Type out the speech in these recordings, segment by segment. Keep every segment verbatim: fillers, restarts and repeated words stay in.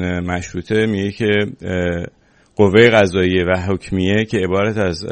قانون مشروطه میگه که قوه قضاییه و حکمیه که عبارت از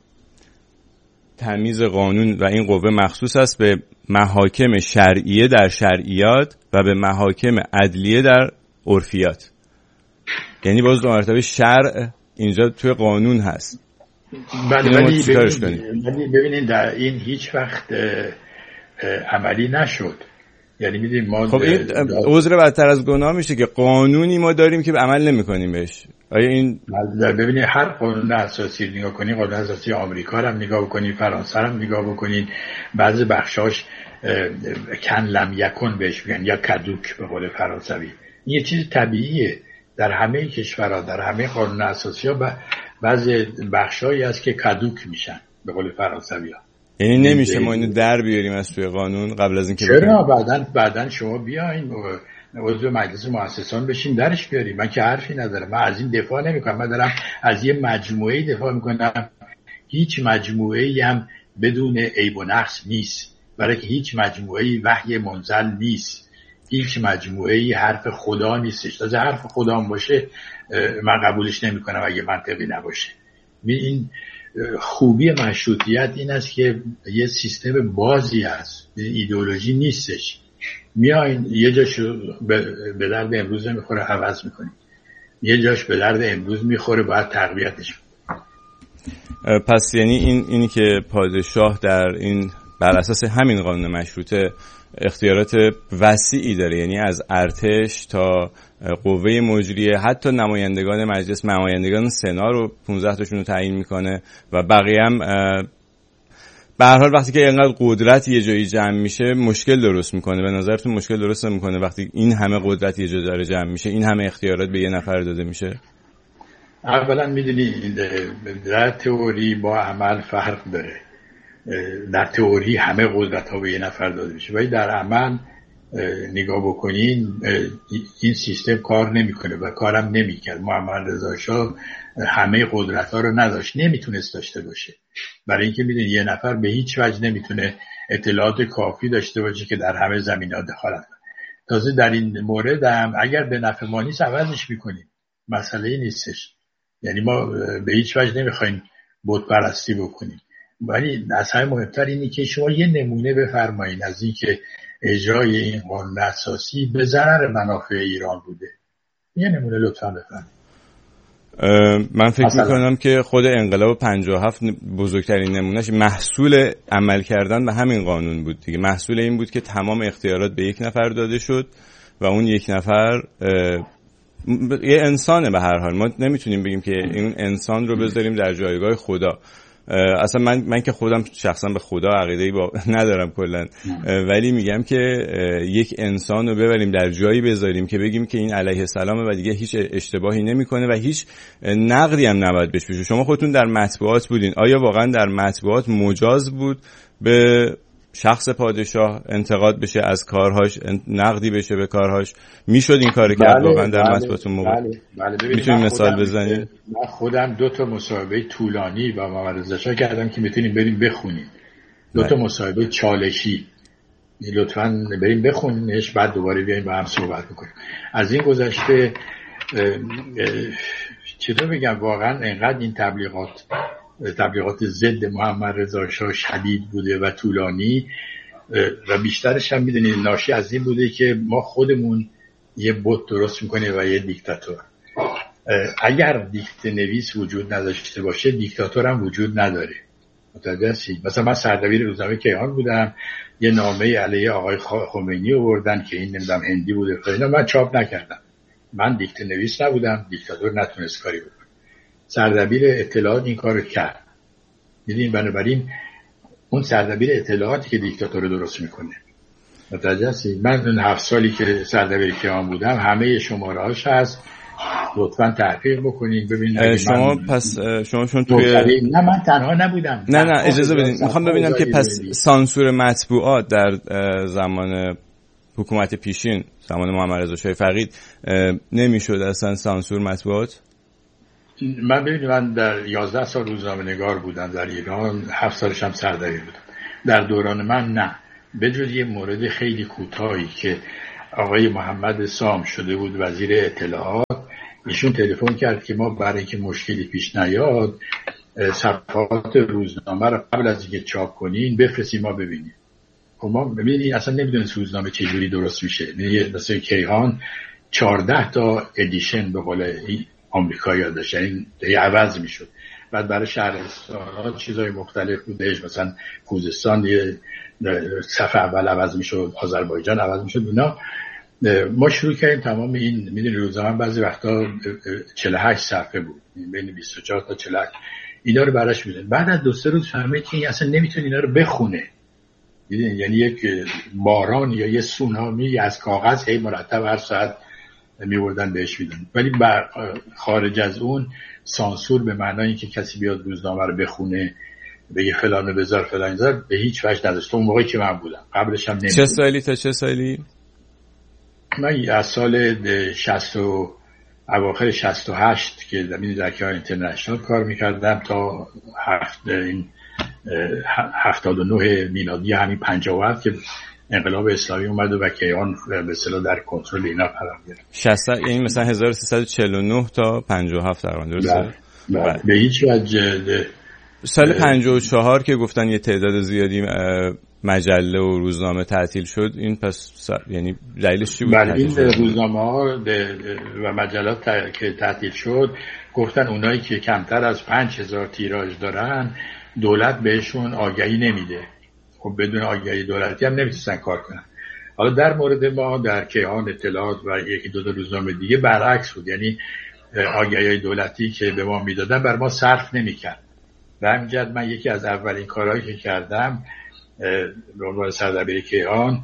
تمیز قانون و این قوه مخصوص است به محاکم شرعیه در شرعیات و به محاکم عدلیه در عرفیات. یعنی باز دو مرتبه شرع اینجا توی قانون هست. ولی ولی ببینید ببینید در این هیچ وقت عملی نشد. یعنی میدونیم ما خب این عذر بدتر از گناه میشه که قانونی ما داریم که عمل نمی‌کنیم بهش. آیا این ببینید هر قانون اساسی نگاه کنید، قانون اساسی آمریکا رو هم نگاه بکنید، فرانسه رو هم نگاه بکنید، بعضی بخشاش کن لم یکن بهش میگن یا کدوک به قول فرانسوی. این یه چیز طبیعیه در همه کشورها، در همه قانون اساسی ها بعضی بخشایی هست که کدوک میشن به قول فرانسوی ها. یعنی نمیشه ما اینو در بیاریم از توی قانون قبل از اینکه چرا بعدن بعدن شما بیاین عضو مجلس مؤسسان بشین درش بیاریم. من که حرفی ندارم، من از این دفاع نمیکنم، من دارم از یه مجموعه دفاع میکنم. هیچ مجموعه‌ای هم بدون عیب و نقص نیست، برای که هیچ مجموعه‌ای وحی منزل نیست، هیچ مجموعه‌ای حرف خدا نیستش. تازه حرف خدا هم باشه من قبولش نمیکنم اگه منطقی نباشه. این خوبی مشروطیت این است که یه سیستم بازی هست، ایدئولوژی نیستش. میاین یه جاش به درد امروز میخوره عوض میکنیم، یه جاش به درد امروز میخوره باید تقویتش. پس یعنی این اینی که پادشاه در این بر اساس همین قانون مشروطه اختیارات وسیعی داره، یعنی از ارتش تا قوه مجریه، حتی نمایندگان مجلس، نمایندگان سنا رو پانزده تاشون رو تعیین میکنه و بقیه هم به هر حال وقتی که اینقدر قدرت یه جایی جمع میشه مشکل درست میکنه. به نظرتون مشکل درست میکنه وقتی این همه قدرت یه جایی جمع میشه، این همه اختیارات به یه نفر داده میشه؟ اولا میدونی در تئوری با عمل فرق داره. در تئوری همه قدرت ها به یه نفر داده میشه ولی در عمل نگاه بکنین این سیستم کار نمیکنه و کارم نمیکرد. محمد رضا شاه همه قدرت ها رو نداشت، نمیتونست داشته باشه، برای اینکه میدونی یه نفر به هیچ وجه نمیتونه اطلاعات کافی داشته باشه که در همه زمینه‌ها دخالت کنه. تازه در این مورد هم اگر به نفع ما نیست عوضش میکنیم، مسئله نیستش. یعنی ما به هیچ وجه نمیخوایم بت پرستی بکنیم، ولی از همه مهمتر اینه که شما یه نمونه بفرمایید از این که اجرای این قانون اساسی به ضرر منافع ایران بوده. یه نمونه لطفا بفرمایید. من فکر میکنم که خود انقلاب پنجاه و هفت بزرگترین نمونهش محصول عمل کردن به همین قانون بود دیگه. محصول این بود که تمام اختیارات به یک نفر داده شد و اون یک نفر یه انسانه. به هر حال ما نمیتونیم بگیم که این انسان رو بذاریم در جایگاه خدا. اصلا من من که خودم شخصا به خدا عقیده‌ای با ندارم کلا، ولی میگم که یک انسان رو ببریم در جایی بذاریم که بگیم که این علیه السلامه و دیگه هیچ اشتباهی نمیکنه و هیچ نقدی هم نباید بهش بشه. شما خودتون در مطبوعات بودین، آیا واقعا در مطبوعات مجاز بود به شخص پادشاه انتقاد بشه از کارهاش، نقدی بشه به کارهاش؟ میشد این کار کرد واقعا در مطبوعات موقع؟ بله بله. میتونید مثال بزنید؟ من خودم دو تا مصاحبه طولانی با محمد رضا شاه کردم که میتونیم بریم بخونید. دو تا مصاحبه چالشی، لطفاً بریم بخونینش بعد دوباره بیایم با هم صحبت بکنیم. از این گذشته چطور بگم، واقعا اینقدر این تبلیغات تبلیغات ضد محمد رضا شاه شدید بوده و طولانی و بیشترش هم میدونید ناشی از این بوده که ما خودمون یه بت درست میکنیم و یه دیکتاتور. اگر دیکته نویس وجود نداشته باشه دیکتاتور هم وجود نداره. متوجه هستید؟ مثلا من سردبیر روزنامه کیهان بودم، یه نامه علیه آقای خمینی آوردن که این نمیدونم هندی بوده، اینا من چاپ نکردم. من دیکته نویس نبودم، دیکتاتور نتونست کاری بکنه. سردبیر اطلاعات این کارو کرد. دیدین؟ بنابراین اون سردبیر اطلاعاتی که دیکتاتور رو درست میکنه. متوجه هستید؟ من اون هفت سالی که سردبیر کیهان بودم همه شماره‌هاش هست، لطفاً تحقیق بکنین ببینید. شما من پس شما چون توی نه من تنها نبودم. نه نه اجازه بدین، میخوام ببینم که پس سانسور مطبوعات در زمان حکومت پیشین، زمان محمد رضا شاه فقید، نمیشد اصلا سانسور مطبوعات؟ من ببینید من در یازده سال روزنامه‌نگار بودم در ایران، هفت سالش هم سردبیر بودم. در دوران من نه، به جز یه مورد خیلی کوتاهی که آقای محمد سام شده بود وزیر اطلاعات، ایشون تلفن کرد که ما برای اینکه مشکلی پیش نیاد صفحات روزنامه رو قبل از اینکه چاپ کنین بفرستیم ما ببینیم. خب ما ببینید اصلا نمیدونیم روزنامه چجوری درست میشه. مثلا کیهان چهارده تا ادیشن به قول آمریکایی‌ها داشت، یعنی عوض میشد. بعد برای شهرستان‌ها چیزای مختلف بودش، مثلا خوزستان یه صفحه اول عوض میشد، آذربایجان عوض میشد. اونا ما شروع کردیم تمام این میدونی روزنامه بعضی وقتا چهل و هشت صفحه بود، بین بیست و چهار تا چهل و هشت، اینا رو براش میدن. بعد از دو سه روز فهمید که این اصلا نمیتونه اینا رو بخونه. یعنی یک باران یا یه سونامی از کاغذ هی مرتب هر ساعت میوردن بهش میدن. ولی خارج از اون سانسور به معنای اینکه کسی بیاد روزنامه رو بخونه بگه فلانو بذار فلان بذار به هیچ وجه نداشت. اون موقعی که من بودم، قبلش هم نمیدونم. چه سالی تا چه سالی؟ من از سال شصت و اواخر شصت و هشت که در کیهان اینترنشنال کار میکردم تا هفت این هفتاد و نه میلادی، همین پنجاه و هفت که انقلاب اسلامی اومد و کیهان به اصطلاح در کنترل اینا قرار گرفت. شصت یعنی مثلا هزار و سیصد و چهل و نه تا پنجاه و هفت تقریبا، درسته؟ بله. به هیچ وجه سال پنجاه و چهار که گفتن یه تعداد زیادی مجله و روزنامه تعطیل شد، این پس یعنی دلیلش چی بود؟ بله، این روزنامه‌ها و مجلات که تعطیل شد گفتن اونایی که کمتر از پنج هزار تیراژ دارن دولت بهشون آگهی نمیده. خب بدون آگهی دولتی هم نمیتونن کار کنن. حالا در مورد ما در کیهان اطلاعات و یکی دو تا روزنامه دیگه برعکس بود، یعنی آگهی دولتی که به ما میدادن بر ما صرف نمیکرد. و همینجد من یکی از اولین کارهایی که کردم به عنوان سردبیر کیهان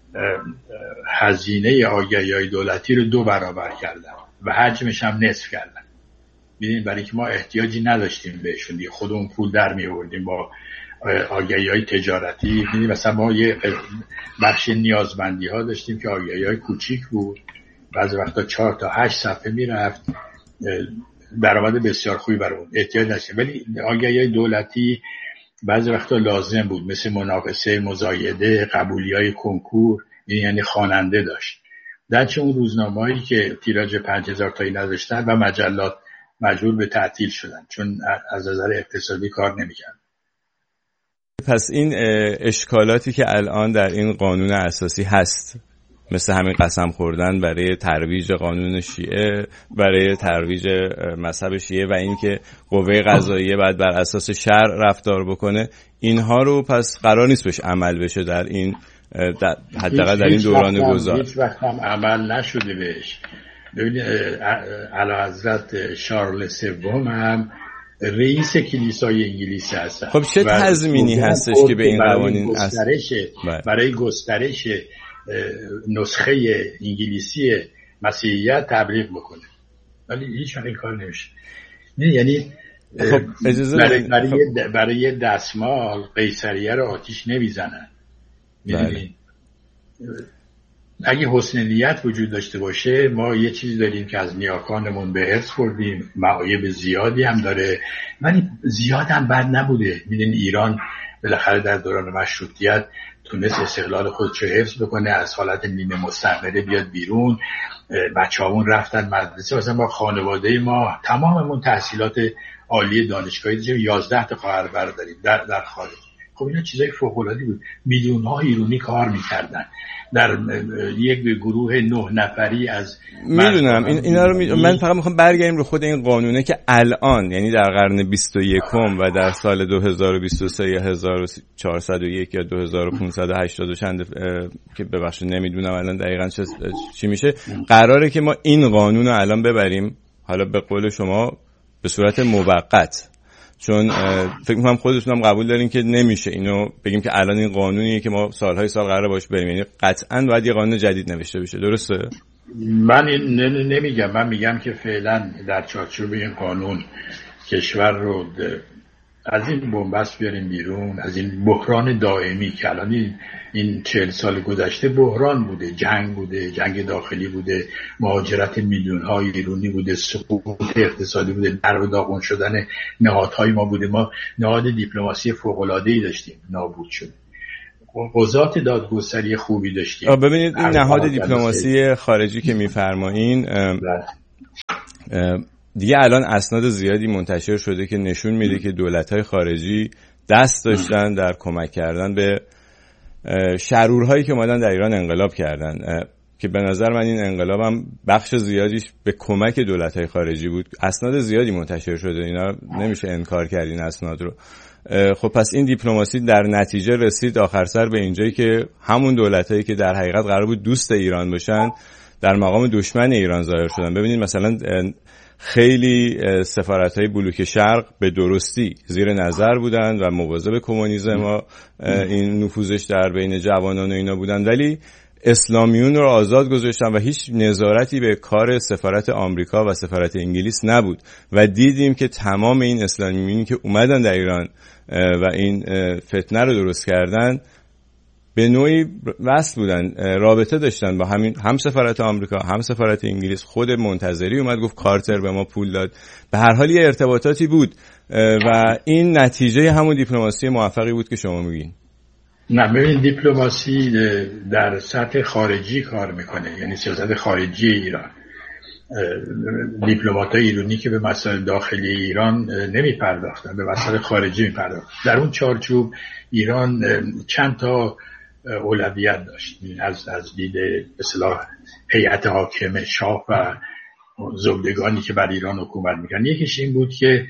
هزینه آگهی‌های دولتی رو دو برابر کردم و حجمش هم نصف کردم. ببینید برای که ما احتیاجی نداشتیم بهشون، دیگه خودمون پول در می آوردیم با آگهی‌های تجارتی. ببینید مثلا ما یه بخش نیازمندی ها داشتیم که آگهی‌های کوچیک بود، بعضی وقتا چهار تا هشت صفحه میرفت، درآمد بسیار خوبی برای اون احتیاج داشتیم. ولی آگهی‌های دولتی بعضی وقتا لازم بود، مثل مناقصه، مزایده، قبولی‌های کنکور، یعنی خواننده داشت. در چه اون روزنامه‌هایی که تیراژ پنج هزار تایی نداشتن و مجلات مجبور به تعطیل شدن چون از نظر اقتصادی کار نمی‌کردن. پس این اشکالاتی که الان در این قانون اساسی هست، مثل همین قسم خوردن برای ترویج قانون شیعه، برای ترویج مذهب شیعه و اینکه قوه قضاییه باید بر اساس شرع رفتار بکنه، اینها رو پس قرار نیست بهش عمل بشه در این حداقل در این دوران گذار. هیچ وقت هم عمل نشده بهش. ببینید اعلیحضرت شارل سوم هم رئیس کلیسای انگلیس هستن. خب چه تضمینی هستش که به این قوانین گسترش برای گسترش نسخه انگلیسی مسیحیت تبلیغ بکنه؟ ولی هیچ وقت این کار نمیشه. یعنی خب اجازه برای, برای, خب. برای دستمال قیصریه رو آتیش نمیزنن. میدونی اگه حسن نیت وجود داشته باشه، ما یه چیزی داریم که از نیاکانمون به ارث خوردیم، معایب زیادی هم داره ولی زیاد هم بد نبوده. میدونی ایران بالاخره در دوران مشروطیت تونست استقلال خودش رو حفظ بکنه، از حالت نیمه مستعمره بیاد بیرون، بچه‌هامون رفتن مدرسه. مثلا ما خانواده ما تماممون تحصیلات عالی دانشگاهی داشتیم، یازده تا خواهر برادر در در خارج. خب اینا چیزای فوق‌العاده‌ای بود. میلیون‌ها ایرانی کار می‌کردن در یک گروه نه نفری از میدونم این اینا رو می... من فقط میخوام برگردیم رو خود این قانونه که الان یعنی در قرن بیست و یکم و در سال دو هزار و بیست و سه یا هزار و چهارصد و یک یا دو هزار و پانصد و هشتاد و چند که ببخشید نمیدونم الان دقیقاً چه چی میشه، قراره که ما این قانون رو الان ببریم، حالا به قول شما به صورت موقت، چون فکر می‌کنم خودتون هم قبول دارین که نمیشه اینو بگیم که الان این قانونیه که ما سالهای سال قراره باش بریم، یعنی قطعاً باید یه قانون جدید نوشته بشه. درسته؟ من این نمیگم، من میگم که فعلا در چارچوب این قانون کشور رو از این بنبست بیاریم بیرون، از این بحران دائمی که الان این, این چهل سال گذشته بحران بوده، جنگ بوده، جنگ داخلی بوده، مهاجرت میلیون‌های ایرانی بوده، سقوط اقتصادی بوده، در و داغون شدن نهادهای ما بوده. ما نهاد دیپلماسی فوق‌العاده‌ای داشتیم، نابود شد. قضات دادگستری خوبی داشتیم. ببینید این نهاد دیپلماسی خارجی که میفرمایین دیگه الان اسناد زیادی منتشر شده که نشون میده که دولت‌های خارجی دست داشتن در کمک کردن به شرورهایی که اومدن در ایران انقلاب کردن، که به نظر من این انقلاب هم بخش زیادیش به کمک دولت‌های خارجی بود. اسناد زیادی منتشر شده، اینا نمیشه انکار کرد این اسناد رو. خب پس این دیپلماسی در نتیجه رسید آخر سر به اینجایی که همون دولتایی که در حقیقت قرار بود دوست ایران باشن در مقام دشمن ایران ظاهر شدن. ببینید مثلا خیلی سفارت‌های بلوک شرق به درستی زیر نظر بودن و مواظب کمونیسم و این نفوذش در بین جوانان و اینا بودن، ولی اسلامیون رو آزاد گذاشتن و هیچ نظارتی به کار سفارت آمریکا و سفارت انگلیس نبود و دیدیم که تمام این اسلامیونی که اومدن در ایران و این فتنه رو درست کردن به نوعی وصل بودن، رابطه داشتن با همین، هم سفارت آمریکا هم سفارت انگلیس. خود منتظری اومد گفت کارتر به ما پول داد. به هر حال یه ارتباطاتی بود و این نتیجه همون دیپلماسی موفقی بود که شما میگین. نه ببین، دیپلماسی در سطح خارجی کار میکنه، یعنی سیاست خارجی ایران. دیپلمات‌های ایرانی که به مسائل داخلی ایران نمیپرداختن، به مسائل خارجی میپرداختن. در اون چارچوب ایران چند تا اولویت داشت از از دید به اصطلاح هیئت حاکمه، شاه و زبدگانی که بر ایران حکومت میکنن. یکیش این بود که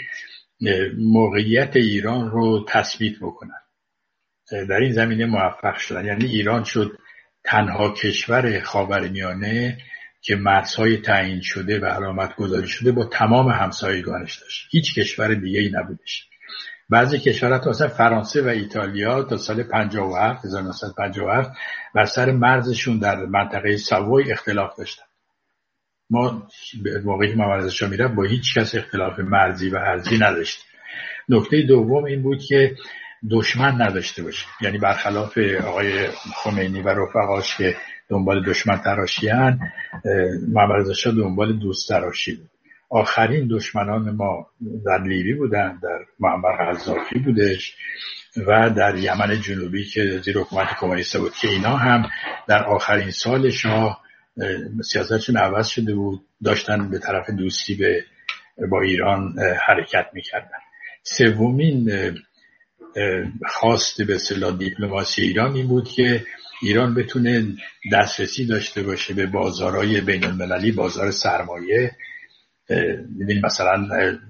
موقعیت ایران رو تثبیت بکنن. در این زمینه موفق شدن، یعنی ایران شد تنها کشور خاورمیانه که مرزهای تعیین شده و علامت گذاری شده با تمام همسایگانش داشت. هیچ کشور دیگه ای نبودش. بعضی کشورها مثلا فرانسه و ایتالیا تا سال پنجاه و هفت هزار و نهصد و پنجاه و هفت بر سر مرزشون در منطقه سووی اختلاف داشتن. ما موقعی که ممارزشا میرفت با هیچ کس اختلاف مرزی و ارضی نداشتیم. نکته دوم این بود که دشمن نداشته باشه، یعنی برخلاف آقای خمینی و رفقاش که دنبال دشمن تراشیان، محمد رضا شاه دنبال دوست تراشی بود. آخرین دشمنان ما در لیبی بودن، در معمر قذافی بودش و در یمن جنوبی که زیر حکومت کمونیست بود، که اینا هم در آخرین سال شاه سیاستشون عوض شده بود، داشتن به طرف دوستی به با ایران حرکت میکردن. سومین خواست به اصطلاح دیپلماسی ایران این بود که ایران بتونه دسترسی داشته باشه به بازارهای بین المللی، بازار سرمایه. ببینید مثلا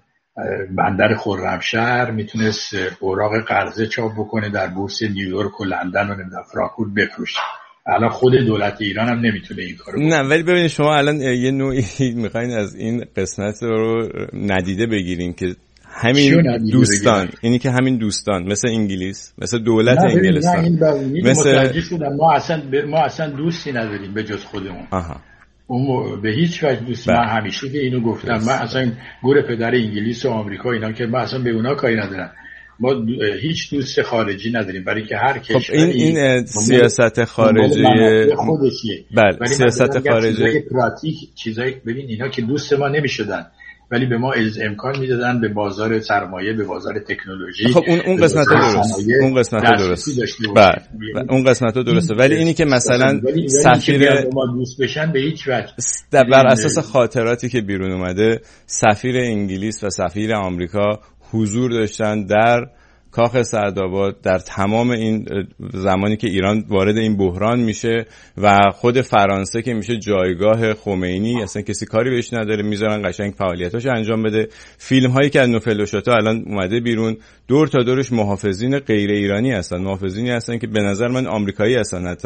بندر خرمشهر میتونست اوراق قرضه چاپ بکنه در بورس نیویورک و لندن و نمیدونم فرانکفورت بفروشه. الان خود دولت ایران هم نمیتونه این کارو بکنه. نه ولی ببینید شما الان یه نوعی میخواین از این قسمت رو ندیده بگیرین که همین دوستان، اینی که همین دوستان مثل انگلیس، مثل دولت انگلستان، مثل ما اصلا ما اصلا دوستی نداریم به جز خودمون. آها. اون به هیچ وجه دوست من همیشه که اینو گفتم، من اصلا گور پدر انگلیس و آمریکا اینا که من اصلا به اونا کاری ندارم. ما دو... هیچ دوست خارجی نداریم، برای که هر کشوری خب این این سیاست خارجی خودشه. بله سیاست خارجی چیزای پراتیک، چیزای ببین اینا که دوست ما نمیشدن ولی به ما از امکان میدادن به بازار سرمایه، به بازار تکنولوژی. خب اون اون قسمت درست، اون قسمت درست. بله اون قسمت درسته، ولی اینی که مثلا سفیر ما دوست بشن به هیچ وجه بر اساس خاطراتی که بیرون اومده، سفیر انگلیس و سفیر آمریکا حضور داشتن در کاخ سعدآباد در تمام این زمانی که ایران وارد این بحران میشه و خود فرانسه که میشه جایگاه خمینی، اصلا کسی کاری بهش نداره، میذارن قشنگ فعالیتاشو انجام بده. فیلم هایی که از نوفلوشاتا الان اومده بیرون، دور تا دورش محافظین غیر ایرانی هستن، محافظینی هستن که به نظر من آمریکایی هستن حتی.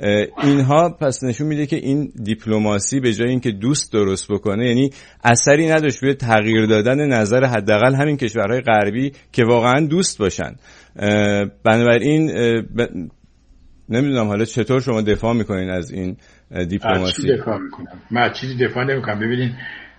اینها پس نشون میده که این دیپلماسی به جای اینکه دوست درست بکنه، یعنی اثری نداشت به تغییر دادن نظر حداقل همین کشورهای غربی که واقعا دوست باشن. بنابراین ب... نمیدونم حالا چطور شما دفاع میکنین از این دیپلماسی؟ چی دفاع میکنم؟ من چیزی دفاع نمیکنم. ببینین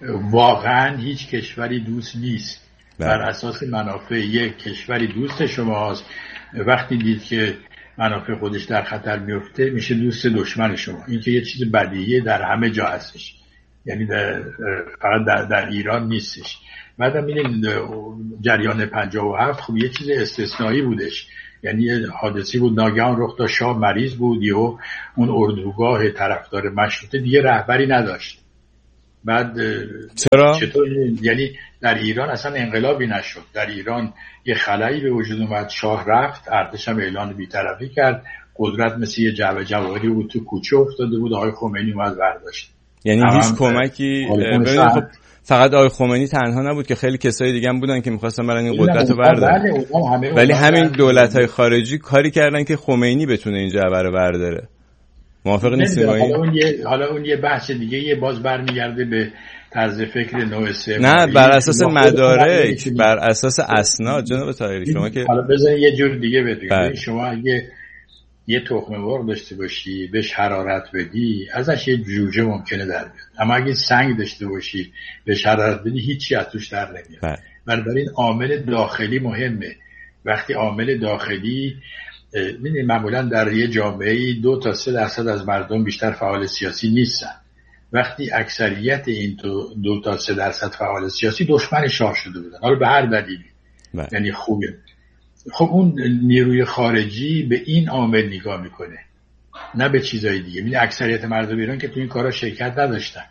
واقعا هیچ کشوری دوست نیست. بر اساس منافع یک کشوری دوست شماست، وقتی دید که منافع خودش در خطر میفته میشه دوست دشمن شما. این که یه چیز بدیهیه در همه جا هستش، یعنی در فقط در, در ایران نیستش. بعدم می‌بینید جریان پنجاه و هفت خب یه چیز استثنایی بودش. یعنی یه حادثی بود ناگهان رخ داد، شاه مریض بود، یهو اون اردوگاه طرفدار مشروطه دیگه رهبری نداشت. بعد چرا؟ چطور؟ یعنی در ایران اصلا انقلابی نشد، در ایران یه خلایی به وجود اومد، شاه رفت، ارتش هم اعلان بی‌طرفی کرد، قدرت مثل یه جعبه جواهری بود تو کوچه افتاده بود، آقای خمینی اومد برداشت. یعنی هیچ کمکی خب فقط آقای خمینی تنها نبود که خیلی کسای دیگه هم بودن که می‌خواستن برن این قدرت رو بردارن، ولی همین دولت‌های خارجی کاری کردن که خمینی بتونه این جعبه رو برداره. موافق نیستی با این؟ حالا اون یه حالا اون یه بحث دیگه، یه باز برمیگرده به طرز فکر نو استعماری. نه بر اساس مدارک، بر اساس اسناد جناب طاهری. شما که حالا بذارید یه جور دیگه بگم، شما اگه یه تخم مرغ داشته باشی بهش حرارت بدی ازش یه جوجه ممکنه در بیاد، اما اگه سنگ داشته باشی بهش حرارت بدی هیچی از توش در نمیاد. بنابراین عامل داخلی مهمه. وقتی عامل داخلی می‌بینید معمولا در یه جامعه‌ای دو تا سه درصد از مردم بیشتر فعال سیاسی نیستن. وقتی اکثریت این دو, دو تا سه درصد فعال سیاسی دشمن شاه شده بودن، حالا به هر دلیلی، یعنی خوبه، خب اون نیروی خارجی به این عامل نگاه میکنه نه به چیزای دیگه. می‌بینید اکثریت مردم ایران که تو این کارا شرکت نداشتن،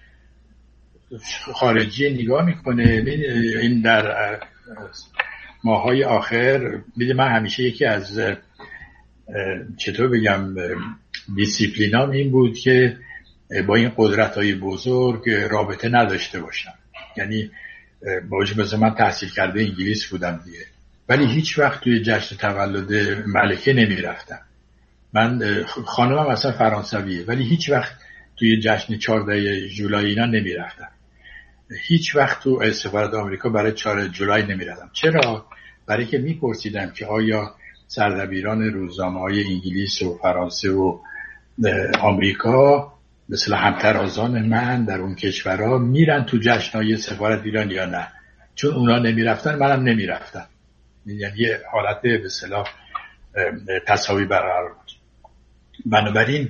خارجی نگاه میکنه. این در ماهای آخر میده، من همیشه یکی از چطور بگم دیسیپلینام این بود که با این قدرت‌های بزرگ رابطه نداشته باشم. یعنی با وجود مثلا من تحصیل کرده انگلیس بودم دیگه، ولی هیچ وقت توی جشن تولد ملکه نمی رفتم. من خانمم اصلا فرانسویه ولی هیچ وقت توی جشن چهاردهم ژولای اینا نمی رفتم. هیچ وقت تو سفارت آمریکا برای چهارم جولای نمی رفتم. چرا؟ برای که می پرسیدم که آیا سردبیران روزنامه‌های انگلیس و فرانسه و آمریکا مثل همترازان من در اون کشورها میرن تو جشن‌های سفارت ایران یا نه؟ چون اونا نمیرفتن منم نمیرفتم. یعنی یه حالت به اصطلاح تساوی برقرار بود. بنابراین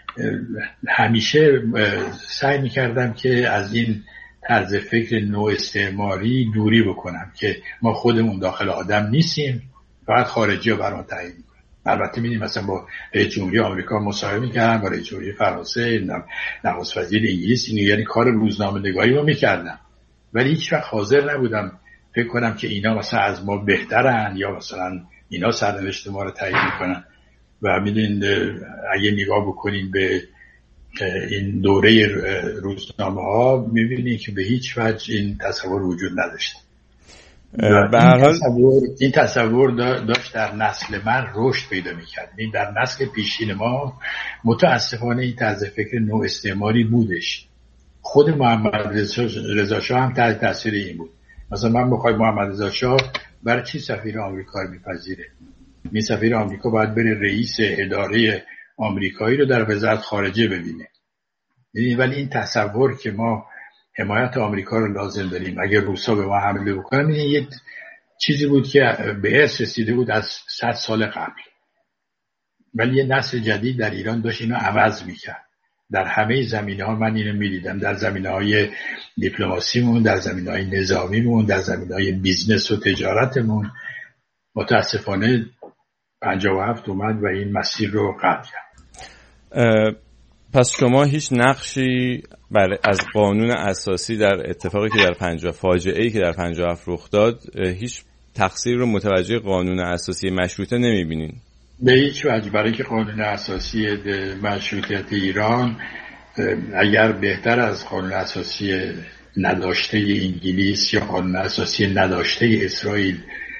همیشه سعی میکردم که از این طرز فکر نو استعماری دوری بکنم که ما خودمون داخل آدم نیستیم، فقط خارجی ها برام تعیین میکنن. البته میدیم مثلا با رئیس جمهوری آمریکا مصاحبه میکردم، با رئیس جمهوری فرانسه، نخست وزیر انگلیس، اینو یعنی کار روزنامه‌نگاری رو میکردم، ولی هیچ وقت حاضر نبودم فکر کنم که اینا مثلا از ما بهترن یا مثلا اینا سرنوشت ما رو تعیین میکنن. و میدونید اگه نگاه بکنین به این دوره روزنامه ها میبینید که به هیچ وجه این تصور وجود نداشت. به هر حال تصور، این تصور داشت در نسل من رشد پیدا میکرد. این در نسل پیشین ما متاسفانه این طرز فکر نو استعماری بودش. خود محمد رضا شاه هم تحت تاثیر این بود. مثلا من بخوای محمد رضا شاه برای چی سفیر آمریکا رو میپذیره؟ می سفیر آمریکا باید بره رئیس اداره آمریکایی رو در وزارت خارجه ببینه. ولی این تصور که ما حمایت آمریکا رو لازم داریم اگر روسا به ما حمله بکنن، این یه چیزی بود که به ارث رسیده بود از صد سال قبل. ولی یه نسل جدید در ایران داشت اینو عوض میکرد. در همه زمینه‌ها من اینو می‌دیدم، در زمینه‌های دیپلماسیمون، در زمینه‌های نظامیمون، در زمینه‌های بیزنس و تجارتمون. متاسفانه پنجاه و هفت اومد و این مسیر رو قطع کرد. پس شما هیچ نقشی بر از قانون اساسی در اتفاقی که در پنجاه فاجعه‌ای که در پنجاه و هفت رخ داد، هیچ تقصیر رو متوجه قانون اساسی مشروطه نمی‌بینین؟ به هیچ وجه. برای که قانون اساسی مشروطیت ایران اگر بهتر از قانون اساسی نداشته انگلیس یا قانون اساسی نداشته اسرائیل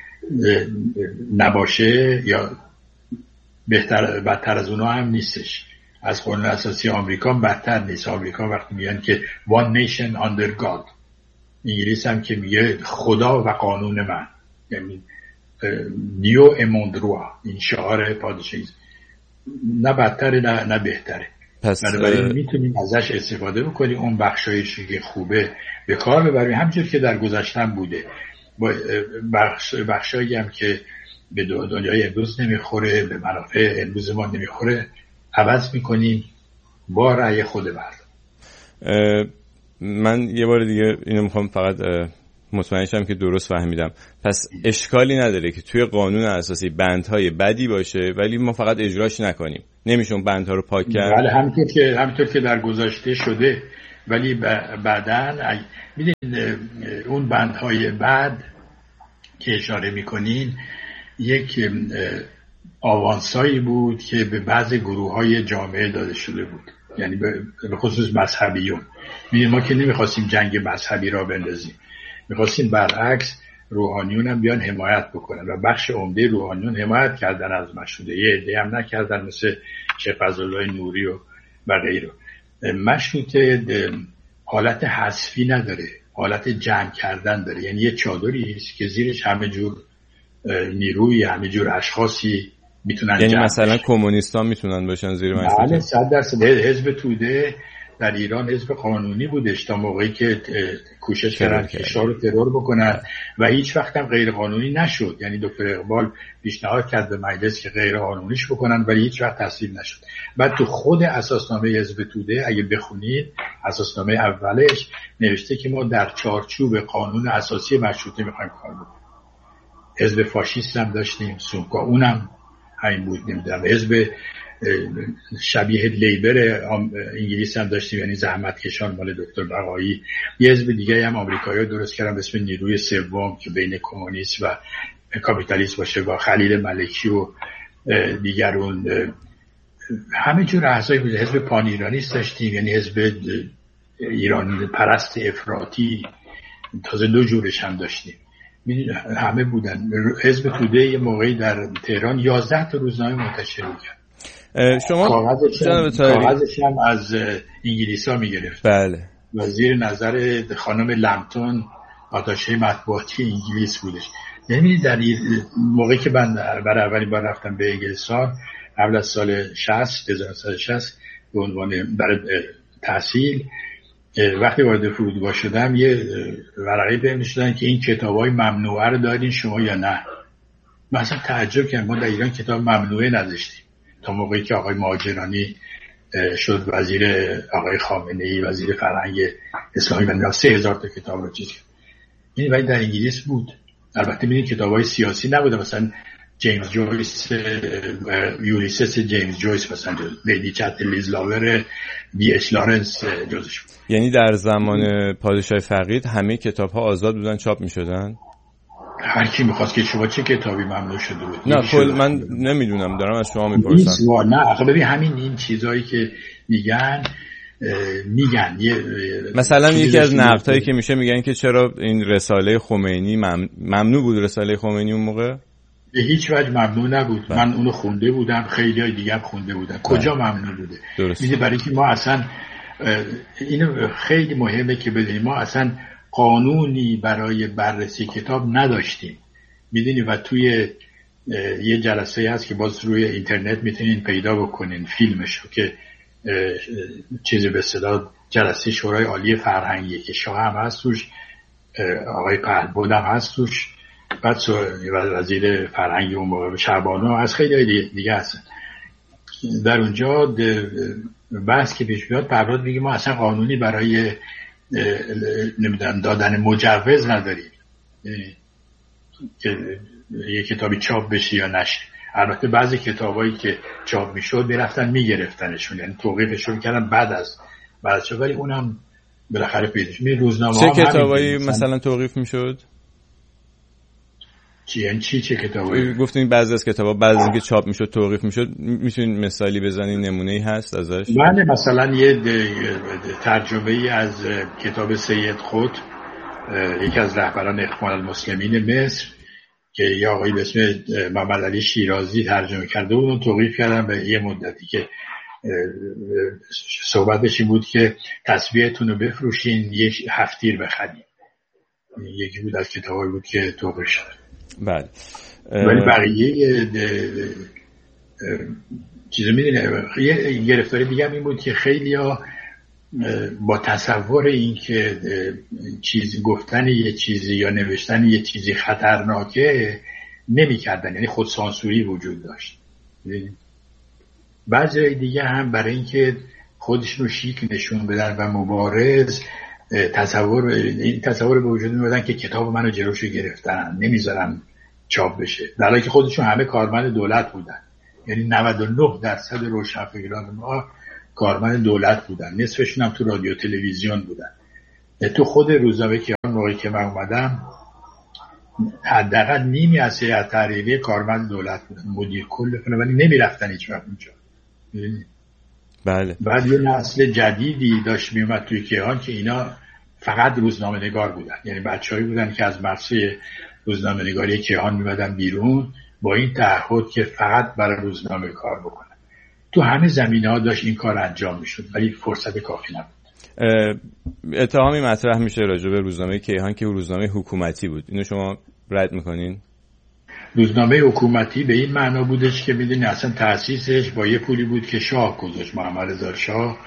نباشه، یا بهتر بدتر از اونها هم نیستش. از قانون اساسی آمریکا بدتر نیست. آمریکا وقتی میگن که one nation under God، انگلیس هم که میگه خدا و قانون من، یعنی دیو اموندروا، این شعار پادشاهی، نه بدتره نه, نه بهتره. پس بنابراین میتونیم ازش استفاده بکنیم، اون بخشایشی که خوبه به کار ببریم، همونجور که در گذشتن بوده. بخش بخشایی هم که به دنیای امروز نمیخوره، به منافع امروز ما نمیخوره، عوض میکنیم با رأی خود مردم. من یه بار دیگه اینو میخوام فقط مطمئنشم که درست فهمیدم. پس اشکالی نداره که توی قانون اساسی بندهای بدی باشه ولی ما فقط اجراش نکنیم. نمیشه اون بندها رو پاک کرد. بله، همونطور که همونطور که در گذشته شده، ولی بعداً میدونید اون بندهای بد که اشاره میکنین یک آوانسایی بود که به بعضی گروه‌های جامعه داده شده بود، یعنی به خصوص مذهبیون. میدونید ما که نمیخواستیم جنگ مذهبی را بندازیم، میخواستیم برعکس روحانیون هم بیان حمایت بکنن و بخش عمده روحانیون حمایت کردن از مشروطه، یه عده هم نکردن مثل شیخ فضلالله نوری و و غیره. مشروطه حالت حذفی نداره، حالت جمع کردن داره، یعنی یه چادری است که زیرش همه جور نیروی، همه جور اشخاصی میتونن، یعنی مثلا کمونیستان میتونن باشن زیر مشروطه. بله صد درصد. حزب توده در ایران حزب قانونی بودش تا موقعی که کوشش کردن کشور رو ترور بکنن و هیچ وقت هم غیر قانونی نشد. یعنی دکتر اقبال پیشنهاد کرد به مجلس که غیر قانونیش بکنن ولی هیچ وقت تصویب نشد. بعد تو خود اساسنامه حزب توده اگه بخونید، اساسنامه اولش نوشته که ما در چارچوب قانون اساسی مشروطه میخوایم کار بکنیم. حزب فاشیست هم داشتیم، سونکا، اونم همین بود. نمیدونم حزب شبیه لیبر انگلیس هم داشتیم، یعنی زحمتکشان مال دکتر بقایی. یه حزب دیگه هم آمریکایی‌ها درست کردن به اسم نیروی سوم که بین کمونیست و کاپیتالیست باشه، با خلیل ملکی و دیگرون. همه جور احزابی بود. حزب پان ایرانیست داشتیم، یعنی حزب ایرانی پرست افراطی، تازه دو جورش هم داشتیم، همه بودن. حزب توده یه موقعی در تهران یازده تا روزنامه منتشر می‌کرد. شما کاغذش هم از انگلیس ها میگرفت. بله. و زیر نظر خانم لمتون آتاشه مطبوعاتی انگلیس بودش. یعنی در موقعی که من برای اولین بار رفتم به انگلستان قبل از سال شصت هزار و نهصد و شصت به عنوان برای تحصیل، وقتی وارد فرودگاه شدم یه ورقه بهم نشون که این کتابای ممنوعه رو دارین شما یا نه. من اصلا تعجب کردم، ما در ایران کتاب ممنوعه نداشتیم تا موقعی که آقای مهاجرانی شد وزیر، آقای خامنه‌ای وزیر فرهنگ اسلامی، و سه هزار تا کتاب رو چیز کرد. این ولی در انگلیس بود. البته می‌بینید کتابای سیاسی نبوده، مثلا جیمز جویس، یولیسس جیمز جویس مثلا، لیدی چترلیز لاور، بی اچ لارنس جزش بود. یعنی در زمان پادشاه فقید همه کتاب‌ها آزاد بودن، چاپ می‌شدن؟ هر کی می‌خواست که شما چه کتابی ممنوع شده بود. نه کل من نمیدونم، دارم از شما میپرسم. نه آخه ببین همین این چیزایی که میگن میگن یه مثلا یکی از نقدهایی که میشه میگن که چرا این رساله خمینی مم... ممنوع بود. رساله خمینی اون موقع به هیچ وجه ممنوع نبود. بله. من اونو خونده بودم، خیلی های دیگه هم خونده بودن. کجا ممنوع بوده؟ میگه برای که ما اصلا اینو خیلی مهمه که بدونیم، ما اصلا قانونی برای بررسی کتاب نداشتیم. میدونی و توی یه جلسه هست که باز روی اینترنت میتونین پیدا بکنین فیلمشو که چیزی به اصطلاح جلسه شورای عالی فرهنگی که شاه هم هست توش، آقای پهلوان هم هست توش، بعد وزیر فرهنگی اون موقع شعبانو از خیلی دیگه هستن. در اونجا بحث که پیش میاد پرواز میگه ما اصلا قانونی برای نمیدونم دادن مجوز نداریم که یه کتابی چاپ بشه یا نشه. البته بعضی کتابایی که چاپ میشد میرفتن میگرفتنشون، یعنی توقیفشون کردن بعد از بعد از ولی اونم بالاخره پیدا شد. روزنامه چه کتابایی مثلا توقیف میشد؟ چی یعنی چی چه کتابایی؟ گفتین بعضی از کتابا بعد از اینکه چاپ میشد توقیف میشد. میتونین مثالی بزنین، نمونه‌ای هست ازش؟ بله مثلا یه ترجمه‌ای از کتاب سید خود، یکی از رهبران اخوان المسلمین مصر که یه آقایی به اسم محمد علی شیرازی ترجمه کرده بود، اون توقیف کردن به یه مدتی که صحبتش این بود که تصویه‌تون رو بفروشین یه هفتیر بخرین. یکی بود از کتابایی بود که توقیف شد. بله. ولی بقیه چیزی میدونه یه گرفتاری دیگه این بود که خیلی ها با تصور این که چیز گفتن یه چیزی یا نوشتن یه چیزی خطرناکه نمی کردن، یعنی خود سانسوری وجود داشت. بعضی دیگه هم برای اینکه خودشون رو شیک نشون بدن و مبارز تصور این تصور به وجود میادن که کتاب منو جلوشو گرفتن نمیذارن چاپ بشه، در حالی که خودشون همه کارمند دولت بودن. یعنی نود و نه درصد روشنفکران ما کارمند دولت بودن، نصفشون هم تو رادیو تلویزیون بودن. تو خود روزنامه کیهان موقعی که من اومدم حداقل نیمی از هیئت تحریریه کارمند دولت بودن، مدیر کل فلان، ولی نمیرفتن هیچ وقت اونجا. بله. بعد یه نسل جدیدی داشت میومد توی کیهان که اینا فقط روزنامه نگار بودن، یعنی بچه‌هایی بودن که از مدرسه روزنامه نگاری کیهان میمدن بیرون با این تعهد که فقط برای روزنامه کار بکنن. تو همه زمینه‌ها داشت این کار انجام میشد ولی فرصت کافی نبود. اتهامی مطرح میشه راجع به روزنامه کیهان که روزنامه حکومتی بود، اینو شما رد میکنین؟ روزنامه حکومتی به این معنا بودش که میدونی اصلا تأسیسش با یه پولی بود که شاه گذاشت، محمد رضا شاه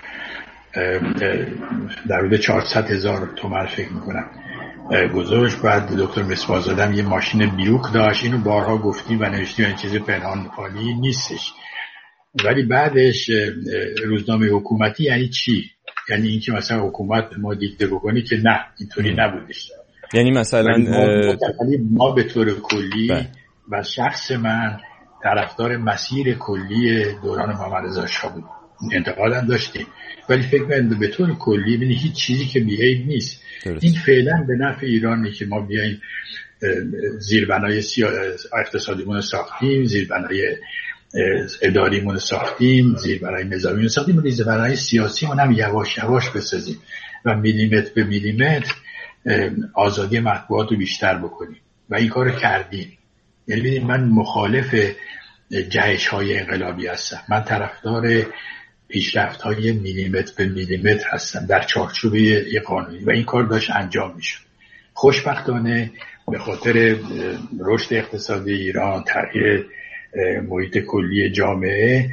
در حدود چهارصد هزار تومان فکر میکنم گذاشت. بعد دکتر مصباح زاده یه ماشین بیوک داشت، اینو بارها گفتیم و نوشتیم، این چیز پنهان خالی نیستش. ولی بعدش روزنامه حکومتی یعنی چی؟ یعنی این که مثلا حکومت ما دیکته بکنی که نه، اینطوری نبودش. یعنی مثلا ما, ما به طور کلی و شخص من طرفدار مسیر کلی دوران محمد رضا شاه بود، انتقاد هم داشتیم، ولی فکر می‌کنم به طور کلی ببینید هیچ چیزی که بی‌عیب نیست. درست. این فعلا به نفع ایرانه که ما بیایم زیربنای اقتصادیمون ساختیم، زیربنای اداریمون ساختیم، زیربنای نظامیمون ساختیم، ولی زیربنای سیاسیمون هم یواش یواش بسازیم و میلیمتر به میلیمتر آزادی مطبوعات رو بیشتر بکنیم و این کارو کردیم. یعنی ببینید من مخالف جهش‌های انقلابی هستم، من طرفدار پیشرفت‌های میلیمتر به میلیمتر هستم در چارچوب یک قانونی و این کار داشت انجام میشد. خوشبختانه به خاطر رشد اقتصادی ایران، تغییر محیط کلی جامعه،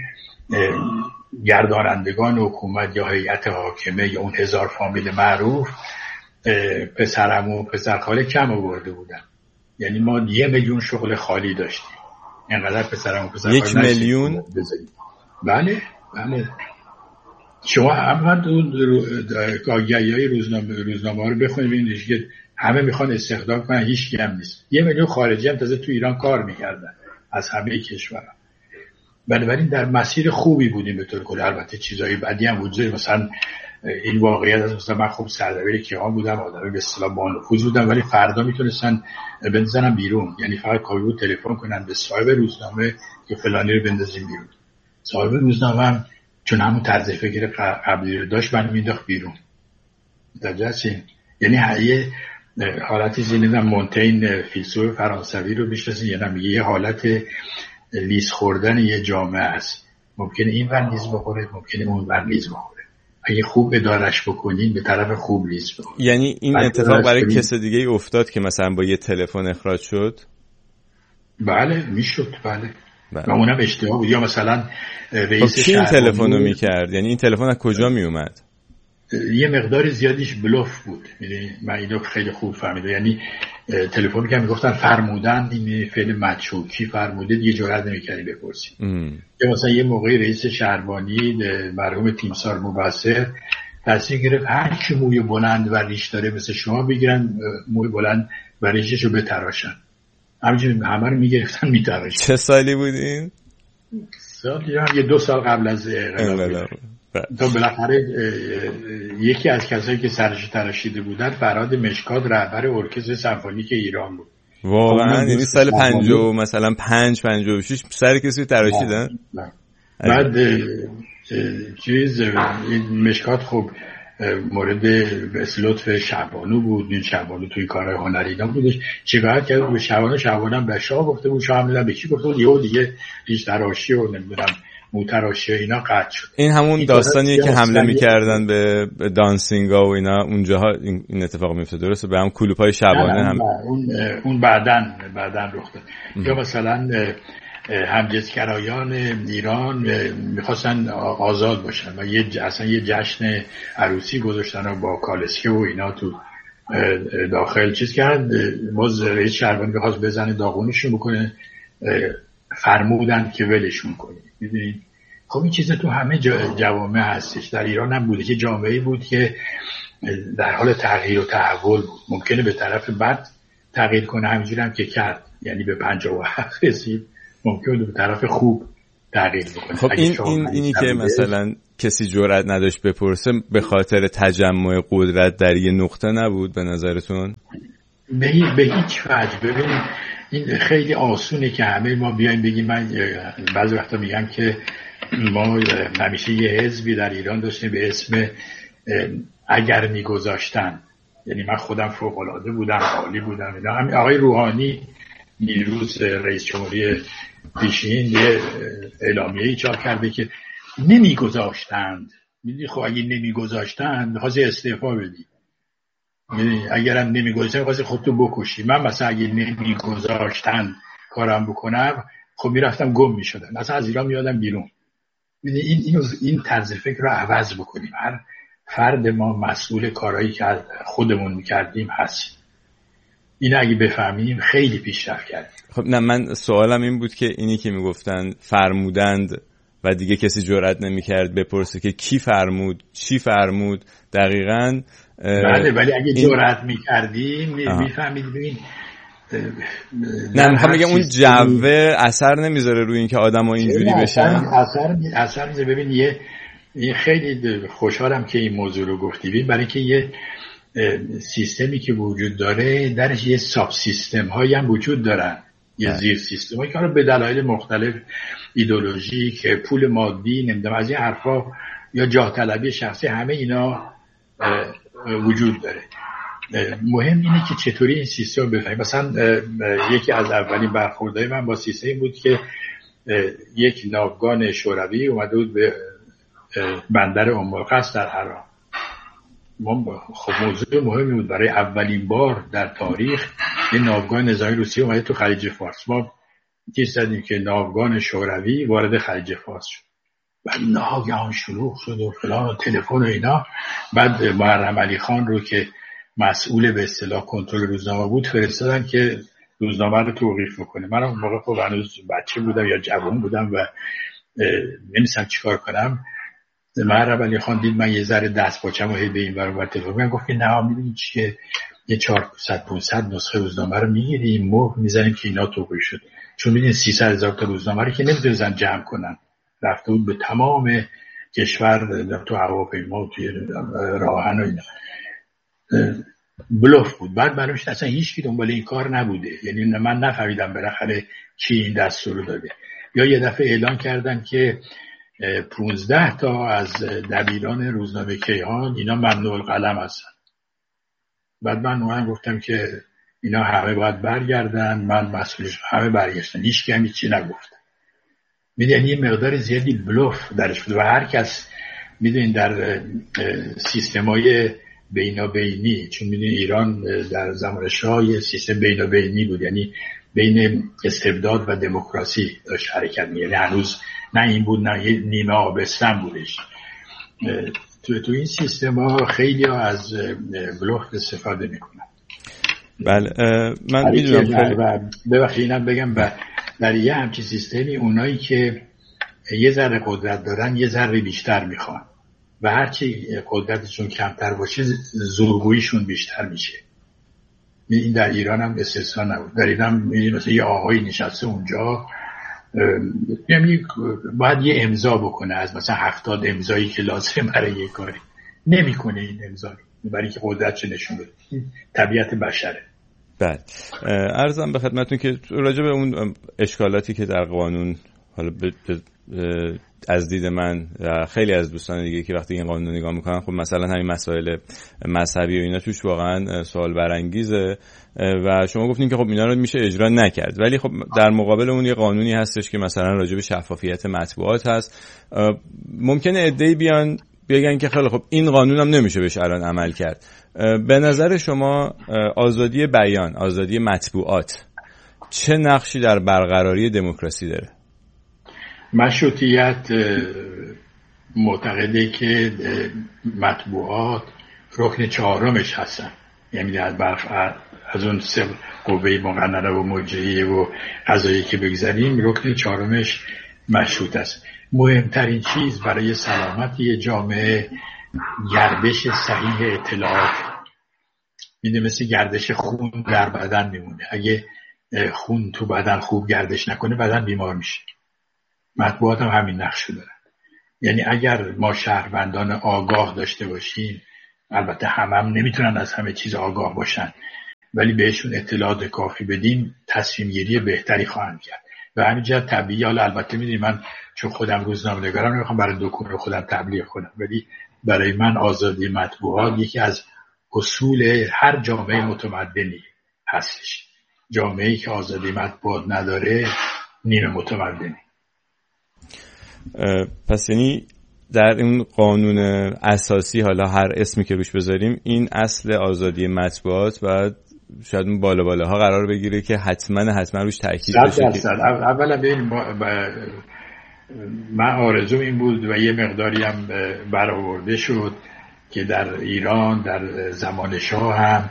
گردانندگان حکومت یا هیئت حاکمه یا اون هزار فامیل معروف پسرعمو و پسرخاله کم آورده بودن. یعنی ما یه میلیون شغل خالی داشتیم، اینقدر پسرعمو و پسرخاله یک میلیون. بله بله. شما هم آگهی‌های روزنامه روزنامه‌ها رو بخونید ببینید که همه میخوان استخدام کنن، هیچ کی هم نیست. یه میلیون خارجی هم تازه تو ایران کار میکردن از همه کشورها. بنابراین در مسیر خوبی بودیم به طور کلی. البته چیزایی بعدی هم وجود، مثلا این واقعیت است، مثلا من خوب سردبیر کیهان بودم، آدمی به اصطلاح با نفوذ بودم، ولی فردا میتونستن بندازن بیرون. یعنی فقط کافی بود تلفن کنن به صاحب روزنامه که فلانی رو بندازیم بیرون. صاحب روزنامه هم چون همون طرز فکر قبلی رو داشت من مینداخت بیرون. متوجه هستین؟ یعنی یه حالتی زینیدم مونتین فیلسوف فرانسوی رو میشناسین، یعنی یه حالت لیز خوردن یه جامعه است. ممکنه این ور لیز بخوره، ممکنه اون ور لیز بخوره. اگه خوب ادارش بکنین به طرف خوب لیز بخوره. یعنی این اتفاق برای کس دیگه ای افتاد که مثلا با یه تلفن اخراج شد؟ بله میشد، بله. و اونم اشتباه بود. یا مثلا رئیس شهر تلفن رو میکرد، یعنی این تلفن از کجا میومد؟ یه مقدار زیادیش بلوف بود. یعنی من اینو خیلی خوب فهمیدم. یعنی تلفن که میگفتن فرمودن، این فعل مدشوکی فرموده، دیگه جرئت نمی‌کردی بپرسی. یا مثلا یه موقعی رئیس شهربانی مرحوم تیمسار مبصر تصمیم گرفت هر کی موی بلند و ریش داره مثل شما بگیرن موی بلند و ریششو بتراشن. همینجوری همه رو میگرفتن میتراشن. چه سالی بودین؟ سالی هم یه دو سال قبل از انقلاب. تا بالاخره یکی از کسایی که سرش تراشیده بودن فرهاد مشکات رهبر ارکستر سمفونیک ایران بود. واقعا یعنی سال پنجاه مثلا پنج پنجاه و شش سر کسی تراشیدن. بعد چیز این مشکات خب مورد لطف شعبانو بود. این شعبانو توی کارهای هنری اینا بودش، شکایت کرد به شعبانو، شعبانو به شاه گفته بود، شاه هم به کی گفته بود، یهو دیگه ریش تراشی و نمیدونم موتراشی اینا قطع شد. این همون داستانیه که حمله میکردن به دانسینگا و اینا اونجاها این اتفاق میفته، درسته؟ به هم کلوپای شعبانه هم اون اون بعدن بعدن رخ داد. یا مثلا همجنسگرایان ایران میخواستن آزاد باشن و یه اصلا یه جشن عروسی گذاشتن و با کالسکه و اینا تو داخل چیز کرد. باز رئیس شهربانی بخواست بزنه داغونشون بکنه، فرمودن که ولشون کنید. میدونید خب این چیزا تو همه جوامع هستش، در ایران هم بوده که جامعه‌ای بود که در حال تغییر و تحول بود. ممکنه به طرف بد تغییر کنه، همینجوری هم که کرد، یعنی به پنجاه و هفت رسید، ممکنه به طرف خوب تغییر بکنه. خب این این اینی که مثلا کسی جرئت نداشت بپرسه به خاطر تجمع قدرت در یه نقطه نبود به نظرتون؟ به, به هیچ وجه. ببینید این خیلی آسونه که همه ما بیایم بگیم. من بعضی وقتا میگم که ما همیشه یه حزبی در ایران داشتیم به اسم اگر میگذاشتن، یعنی من خودم فوق العاده بودم، عالی بودم. همین آقای روحانی نیروز رئیس جمهوری پیشین یه اعلامیه‌ای چاپ کرده که نمیگذاشتند. میدونی خب اگه نمیگذاشتند می‌خواستی استعفا بدی، میدونی اگرم نمیگذاشتن می‌خواستی خودتو بکشی. من مثلا اگه نمیگذاشتن کارم بکنم خب میرفتم گم میشدم، مثلا از ایران میادم بیرون. میدونی این این این طرز فکر رو عوض بکنیم. هر فرد ما مسئول کارهایی که خودمون میکردیم هست. این اگه بفهمیم خیلی پیشرفت کردیم. خب نه، من سوالم این بود که اینی که میگفتن فرمودند و دیگه کسی جرئت نمیکرد بپرسه که کی فرمود، چی فرمود دقیقاً. بله ولی اگه این... جرئت میکردیم میفهمید. ببین نه میخوام بگم اون جوه اثر نمیذاره روی این که آدم ها اینجوری بشن. اثر اثر میذاره. ببین یه این خیلی خوشحالم که این موضوع رو گفتی، برای که یه سیستمی که وجود داره درش یه ساب سیستم هایی هم وجود دارن، یه زیر سیستم هایی که به دلایل مختلف ایدئولوژیک، پول مادی، نمیدونم از این حرفا یا جاه طلبی شخصی، همه اینا وجود داره. مهم اینه که چطوری این سیستم بفهمیم. مثلا یکی از اولین برخوردهای من با سیستم بود که یک ناوگان شوروی اومده بود به بندر ام القصر در عراق. خب موضوع مهمی بود، برای اولین بار در تاریخ یه ناوگان نظامی روسیه اومده تو خلیج فارس. ما چیز زدیم که ناوگان شوروی وارد خلیج فارس شد. بعد ناگهان شلوغ شد و فلان و تلفن و اینا. بعد محرم علی خان رو که مسئول به اصطلاح کنترل روزنامه بود فرستادن که روزنامه رو توقیف بکنه. من اون موقع خب هنوز بچه بودم یا جوان بودم و نمی‌دونستم چیکار کنم. محرم علی خان دید من یه ذره دست پاچم و هی به این ور اون ور تلفن می‌زنم، گفت که نه می‌دونی چیه، یه چهارصد پانصد نسخه روزنامه رو می‌گیریم مهر می‌زنیم که اینا توقیف شد. چون می‌دونید سیصد هزار تا روزنامه رو که نمی‌تونن جمع کنن. رفته بود به تمام کشور، تو هواپیما و توی راهن و اینا. بلوف بود. بعد معلوم شد اصلا هیچ کی دنبال این کار نبوده، یعنی من نفهمیدم بالاخره کی این دستور داده. یا یه دفعه اعلان کردن که پونزده تا از دبیران روزنامه کیهان اینا ممنوع القلم هستن. بعد من اون گفتم که اینا همه باید برگردن، من مسئولش. همه برگشتن، هیچ کی هم هیچی نگفت. میدونی یه مقدار زیادی بلوف درش بود و هر کس میدونین در سیستمای بینابینی، چون میدونی ایران در زمان شاه یه سیستم بینابینی بود، یعنی بین استبداد و دموکراسی داشت حرکت می‌کرد. یعنی هنوز نه این بود نه نیمه آبستن بودش. تو تو این سیستما خیلی ها از بلوف استفاده میکنن. بله من میدونم. ببخشید اینم بگم در یه همچین سیستمی اونایی که یه ذره قدرت دارن یه ذره بیشتر میخوان و هرچی قدرتشون کمتر باشه زورگوییشون بیشتر میشه. این در ایران هم استثنا نبود. در ایران هم مثلا یه آقایی نشسته اونجا، یعنی باید یه امضا بکنه از مثلا هفتاد امضایی که لازم برای یه کاری، نمیکنه این امضا رو برای که قدرتش نشون بده. طبیعت بشره. بله عرضم به خدمتتون که راجع به اون اشکالاتی که در قانون حالا ب... ب... از دید من و خیلی از دوستان دیگه که وقتی این قانون نگاه میکنن، خب مثلا همین مسائل مذهبی و اینا توش واقعا سوال برانگیزه و شما گفتین که خب اینا رو میشه اجرا نکرد، ولی خب در مقابل اون یه قانونی هستش که مثلا راجع به شفافیت مطبوعات هست. ممکنه عده‌ای بیان بگن که خیلی خب این قانون هم نمیشه بهش الان عمل کرد. به نظر شما آزادی بیان، آزادی مطبوعات چه نقشی در برقراری دموکراسی داره؟ مشروطیت معتقده که مطبوعات رکن چهارمش هستن، یعنی از از اون سه قوه مقننه و مرجعیه و قضایی که بگذاریم رکن چهارمش مشروط است. مهمترین چیز برای سلامتی جامعه گردش صحیح اطلاعات میده، مثل گردش خون در بدن میمونه. اگه خون تو بدن خوب گردش نکنه بدن بیمار میشه. مطبوعات هم همین نقشو دارن. یعنی اگر ما شهروندان آگاه داشته باشیم، البته همه هم نمیتونن از همه چیز آگاه باشن، ولی بهشون اطلاعات کافی بدیم تصمیم گیری بهتری خواهند کرد. و همین جهت طبیعی، حالا البته میدونی من چون خودم روزنامه‌نگارم نمیخوام برای دکون خودم تبلیغ کنم، ولی برای من آزادی مطبوعات یکی از اصول هر جامعه متمدنی هستش. جامعه‌ای که آزادی مطبوعات نداره نیمه متمدنی. پس یعنی در این قانون اساسی، حالا هر اسمی که روش بذاریم، این اصل آزادی مطبوعات باید شاید اون بالا بالاها قرار بگیره که حتما حتما روش تاکید بشه. که اولا ببین من آرزوم این بود و یه مقداری هم برآورده شد که در ایران در زمان شاه هم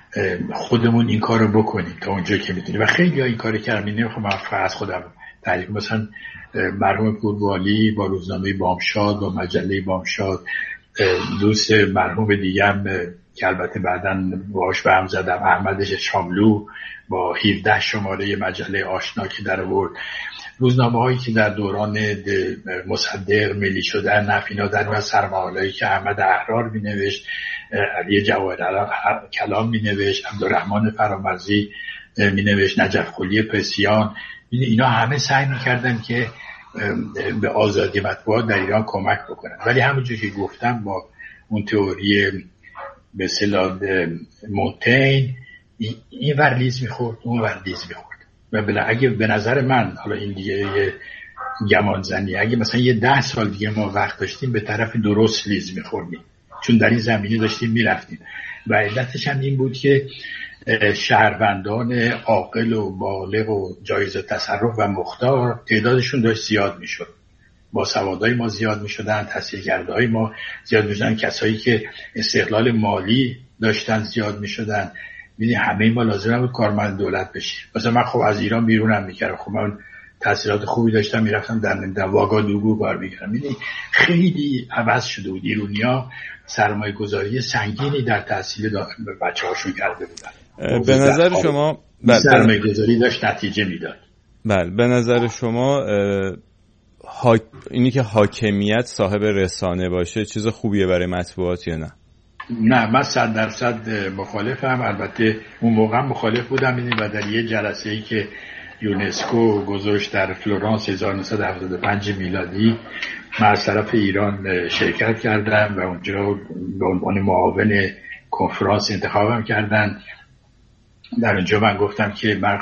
خودمون این کارو بکنیم تا اونجا که میتونیم و خیلی ها این کارو کردن. نمیخوام من از خودم تعریف، مثلا مرحوم پوروالی با روزنامه بامشاد، با مجله بامشاد، دوست مرحوم دیگه هم که البته بعداً باهاش به هم زدم، احمد شاملو، با هفده شماره مجله آشنا که در آورد، روزنامه هایی که در دوران مصدق ملی شدن، نفینا در و سرمایه‌ای که احمد احرار می نوشت، علی جواهر کلام می نوشت، عبدالرحمن فرامرزی می نوشت، نجف قلی پسیان، اینا همه سعی می کردن که به آزادی مطبوعات در ایران کمک بکنن. ولی همونجور که گفتم با اون تئوری به اصطلاح مونتین این ور لیز میخورد اون ور لیز میخورد و بلا اگه به نظر من، حالا این دیگه یه گمان زنی، اگه مثلا یه ده سال دیگه ما وقت داشتیم به طرف درست لیز میخوردیم، چون در این زمینه داشتیم میرفتیم و علتش هم این بود که شهروندان عاقل و بالغ و جایز تصرف و مختار تعدادشون داشت زیاد میشد، با سوادای ما زیاد میشدن، تحصیلکرده‌های ما زیاد میشدن، کسایی که استقلال مالی داشتن زیاد میشدن. یعنی همه ما لازم بود کارمند دولت بشیم. مثلا من خب از ایران بیرونم میکردم، خب من تحصیلات خوبی داشتم، میرفتم در در واگادوگو کار میکردم. یعنی خیلی عوض شده بود. ایرانیا سرمایه گذاری سنگینی در تحصیل بچه‌هاشون کرده بودن. به نظر شما سرمایه گذاری داشت نتیجه میداد. بله، به نظر شما ها... اینی که حاکمیت صاحب رسانه باشه چیز خوبیه برای مطبوعات یا نه؟ نه، من صد درصد مخالفم. البته اون موقع مخالف بودم و در یه جلسه‌ای که یونسکو گذاشت در فلورانس هزار و نهصد و هفتاد و پنج میلادی، من از طرف ایران شرکت کردم و اونجا به عنوان معاون کنفرانس انتخابم کردن. در اونجا من گفتم که من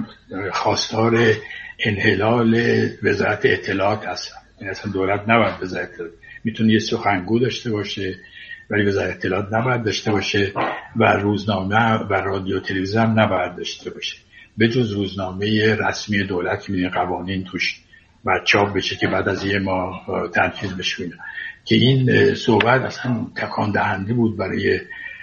خواستار انحلال وزارت اطلاعات هستم. یعنی اصلا دولت نباید وزارت اطلاعات، میتونه یه سخنگو داشته باشه ولی وزارت اطلاعات نباید داشته باشه و روزنامه و رادیو تلویزیون هم نباید داشته باشه، به جز روزنامه رسمی دولت که می‌بینی قوانین توش باید چاپ بشه که بعد از یه ماه تنفیذ بشه. که این صحبت اصلا تکان دهنده بود برای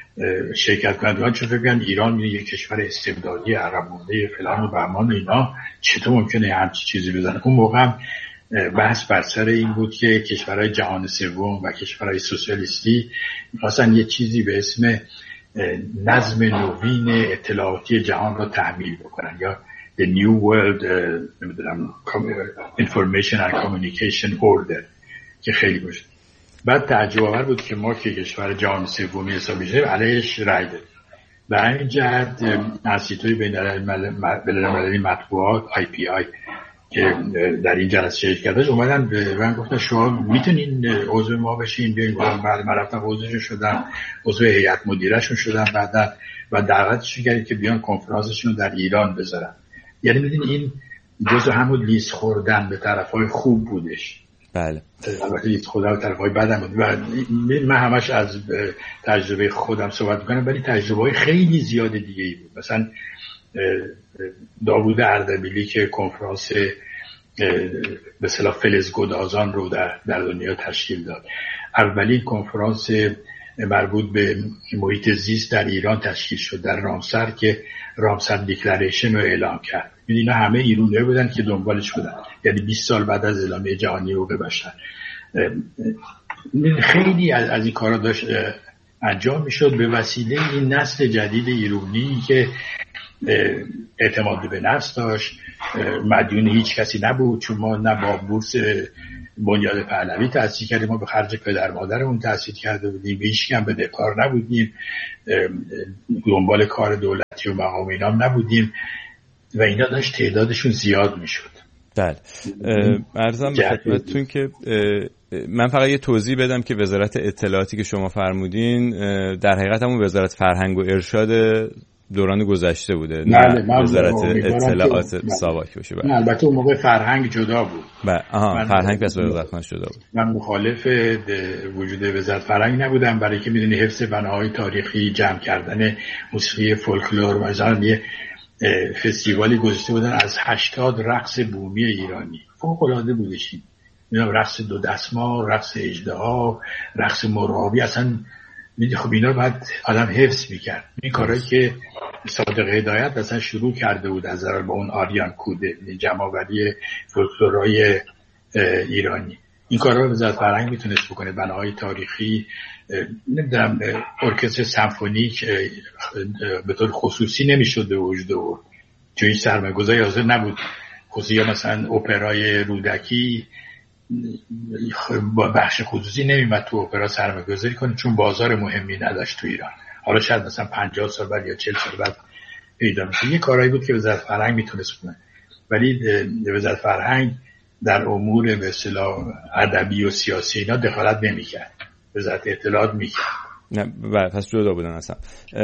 شرکت کنندگان، چون فکر کنن ایران یه کشور استبدادی عقب مونده فلان و بهمان و اینا، چطور ممکنه همچین چیزی بزنه. اون موقع بحث بر سر این بود که کشورهای جهان سوم و کشورهای سوسیالیستی می‌خواستن یه چیزی به اسم نظم نوین اطلاعاتی جهان رو تحمیل بکنن، یا The New World Information and Communication Order که خیلی باشه. بعد تعجب آور بود که ما که کشور جهان سومی حساب میشه علیهش رای دادیم. به همین جهت انستیتوی بین‌المللی مطبوعات آی پی آی که در این جلسه شرکت داشت اومدن به من گفتن شما میتونین عضو ما بشین، بیاین. بعد من رفتم عضوشون شدم، عضو هیئت مدیرهشون شدم بعدا و دعوتشون کردیم که بیان کنفرانسشون رو در ایران بذارن. یعنی میدونی این جزء همون لیز خوردن به طرفای خوب بودش. بله. البته لیز خوردن به طرفای بدم بود و من همش از تجربه خودم صحبت میکنم، ولی تجربه‌های خیلی زیاد دیگه ای بود. مثلا داوود اردبیلی که کنفرانس به اصطلاح فلزگدازان رو در, در دنیا تشکیل داد، اولین کنفرانس مربوط به محیط زیست در ایران تشکیل شد در رامسر که رامسر دیکلریشن رو اعلام کرد. اینا همه ایرانی‌ها بودن که دنبالش بودن، یعنی بیست سال بعد از اعلامیه جهانی حقوق بشر. خیلی از, از این کارا داشت انجام میشد به وسیله این نسل جدید ایرانی که اعتماد به نفس داشت، مدیون هیچ کسی نبود، چون ما نه با بورس بنیاد پهلوی تأسیس کردیم، ما به خرج پدر مادرمون تأسیس کرده بودیم، هیچ کم بدهکار نبودیم، دنبال کار دولتی و مقام اینام نبودیم و اینا داشت تعدادشون زیاد میشد. بله، عرضم به خدمتتون که من فقط یه توضیح بدم که وزارت اطلاعاتی که شما فرمودین در حقیقت همون وزارت فرهنگ و ارشاد دوران گذشته بوده، نه وزارت اطلاعات ساواک باشه. نه البته اون موقع فرهنگ جدا بود. بله، آها، فرهنگ پس وزارت فرهنگ جدا بود. من مخالف وجود وزارت فرهنگ نبودم، برای که میدونی حفظ بناهای تاریخی، جمع کردن موسیقی فولکلور و مثلا یه فستیوالی گذاشته بودن از هشتاد رقص بومی ایرانی، فوق العاده بودش. اینا رقص دو دستمال، رقص اژدها، رقص مرغابی، اصلا میدونی خب اینا رو باید آدم حفظ میکرد. این کارهایی که صادق هدایت اصلا شروع کرده بود از نظر با اون آریان کوده، جمع‌آوری فولکلورهای ایرانی، این کارا رو وزارت فرهنگ میتونست بکنه. بناهای تاریخی، نمیدونم ارکستر سمفونیک به طور خصوصی نمیشد به وجود آورد چون این سرمایه‌گذاری حاضر نبود. خصوصی مثلا اپرای رودکی با بخش خصوصی نمیمد تو اپرا سرمایه‌گذاری کنه چون بازار مهمی نداشت تو ایران. حالا شاید مثلا پنجاه سال بعد یا چهل سال بعد پیدا میشه. یه کارایی بود که وزارت فرهنگ میتونست کنه، ولی وزارت فرهنگ در امور به اصطلاح ادبی و سیاسی اینا دخالت نمیکرد، وزارت اطلاعات میکرد. نه بله، پس جدا بودن اصلا.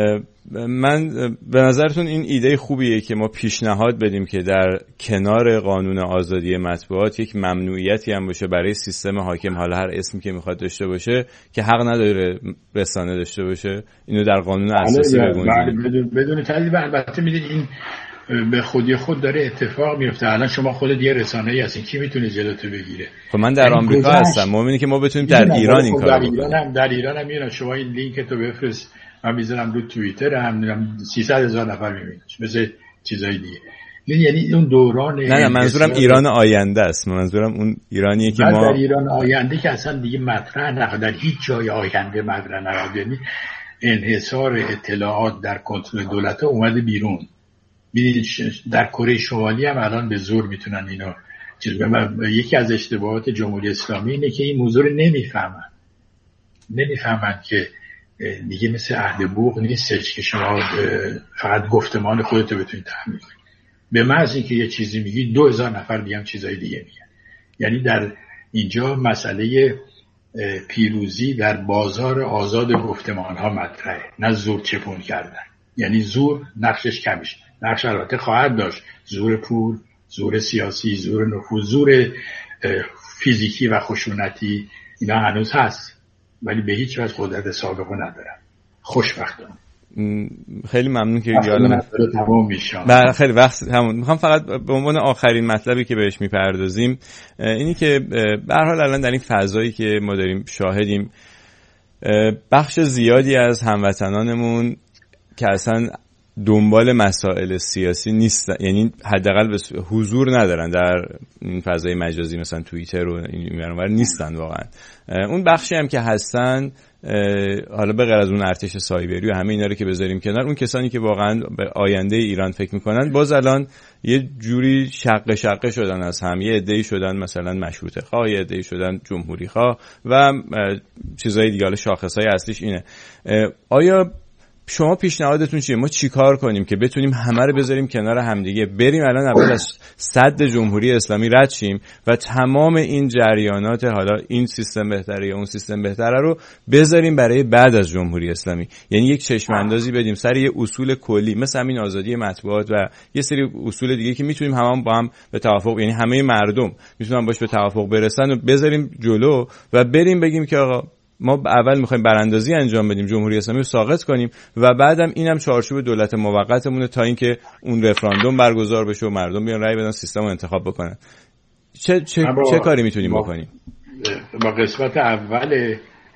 من به نظرتون این ایده خوبیه که ما پیشنهاد بدیم که در کنار قانون آزادی مطبوعات یک ممنوعیتی هم باشه برای سیستم حاکم، حالا هر اسمی که میخواد داشته باشه، که حق نداره رسانه داشته باشه، اینو در قانون اساسی بگنجونیم بدون بدون تردید. البته میدید این به خودی خود داره اتفاق میفته. الان شما خودت یه رسانه‌ای هستین، کی میتونه جلوتو بگیره؟ خب من در آمریکا هستم، مؤمنی که ما بتونیم در ایران این کارو بکنیم. در ایران هم در ایران هم میرن، شما این لینک تو بفرست، من میذارم رو توییتر، هم سیصد هزار نفر میبینن، مثل چیزای دیگه. یعنی اون دوران، نه نه منظورم ایران آینده است، منظورم اون ایرانیه که ما در ایران آینده که اصلا دیگه مطرح نخواهد، در هیچ جای آینده مطرح نخواهد. یعنی انحصار اطلاعات در کنترل دولت اومده بیرون. می‌دونید در کره شمالی هم الان به زور میتونن اینا چیز بگن. یکی از اشتباهات جمهوری اسلامی اینه که این موضوع رو نمیفهمن نمیفهمن که دیگه مثل عهد بوق نیستش که شما فقط گفتمان خودتو بتونید تحمیل کنید. به محض اینکه یه چیزی میگی دو هزار نفر دیگه هم چیزای دیگه میگن. یعنی در اینجا مسئله پیروزی در بازار آزاد گفتمان ها مطرحه، نه زور چپون کردن. یعنی زور نقشش کمیشه، نقش البته خواهد داشت، زور پول، زور سیاسی، زور نفوذ، زور فیزیکی و خشونتی، اینا هنوز هست، ولی به هیچ وجه قدرت سابقه ندارن خوشبختانه. خیلی ممنون که یادم تمام میشه. بله خیلی وقت همون. میخوام فقط به عنوان آخرین مطلبی که بهش میپردازیم اینی که به هر حال الان در این فضایی که ما داریم شاهدیم، بخش زیادی از هموطنانمون که اصلا دنبال مسائل سیاسی نیستن، یعنی حداقل به حضور ندارن در این فضای مجازی مثلا توییتر و این اونور نیستن واقعا. اون بخشی هم که هستن، حالا به غیر از اون ارتش سایبری و همه اینا رو که بذاریم کنار، اون کسانی که واقعا به آینده ایران فکر میکنن باز الان یه جوری شقه شقه شدن از هم. یه عده‌ای شدن مثلا مشروطه خواه، یه عده‌ای شدن جمهوری خواه و چیزای دیگه. حالا شاخصهای اصلیش اینه. آیا شما پیشنهادتون چیه؟ ما چیکار کنیم که بتونیم همه رو بذاریم کنار همدیگه، بریم الان اول از سد جمهوری اسلامی رد شیم و تمام این جریانات حالا این سیستم بهتره یا اون سیستم بهتره رو بذاریم برای بعد از جمهوری اسلامی؟ یعنی یک چشم اندازی بدیم سر یه اصول کلی مثل همین آزادی مطبوعات و یه سری اصول دیگه که میتونیم همون با هم به توافق، یعنی همه مردم میتونن باش به توافق برسن و بذاریم جلو و بریم بگیم که آقا ما اول میخوایم براندازی انجام بدیم، جمهوری اسلامی رو ساقط کنیم و بعدم اینم چارچوب دولت موقتمونه تا اینکه اون رفراندوم برگزار بشه و مردم بیان رأی بدن، سیستم رو انتخاب بکنن. چه چه چه کاری میتونیم بکنیم؟ با قسمت اول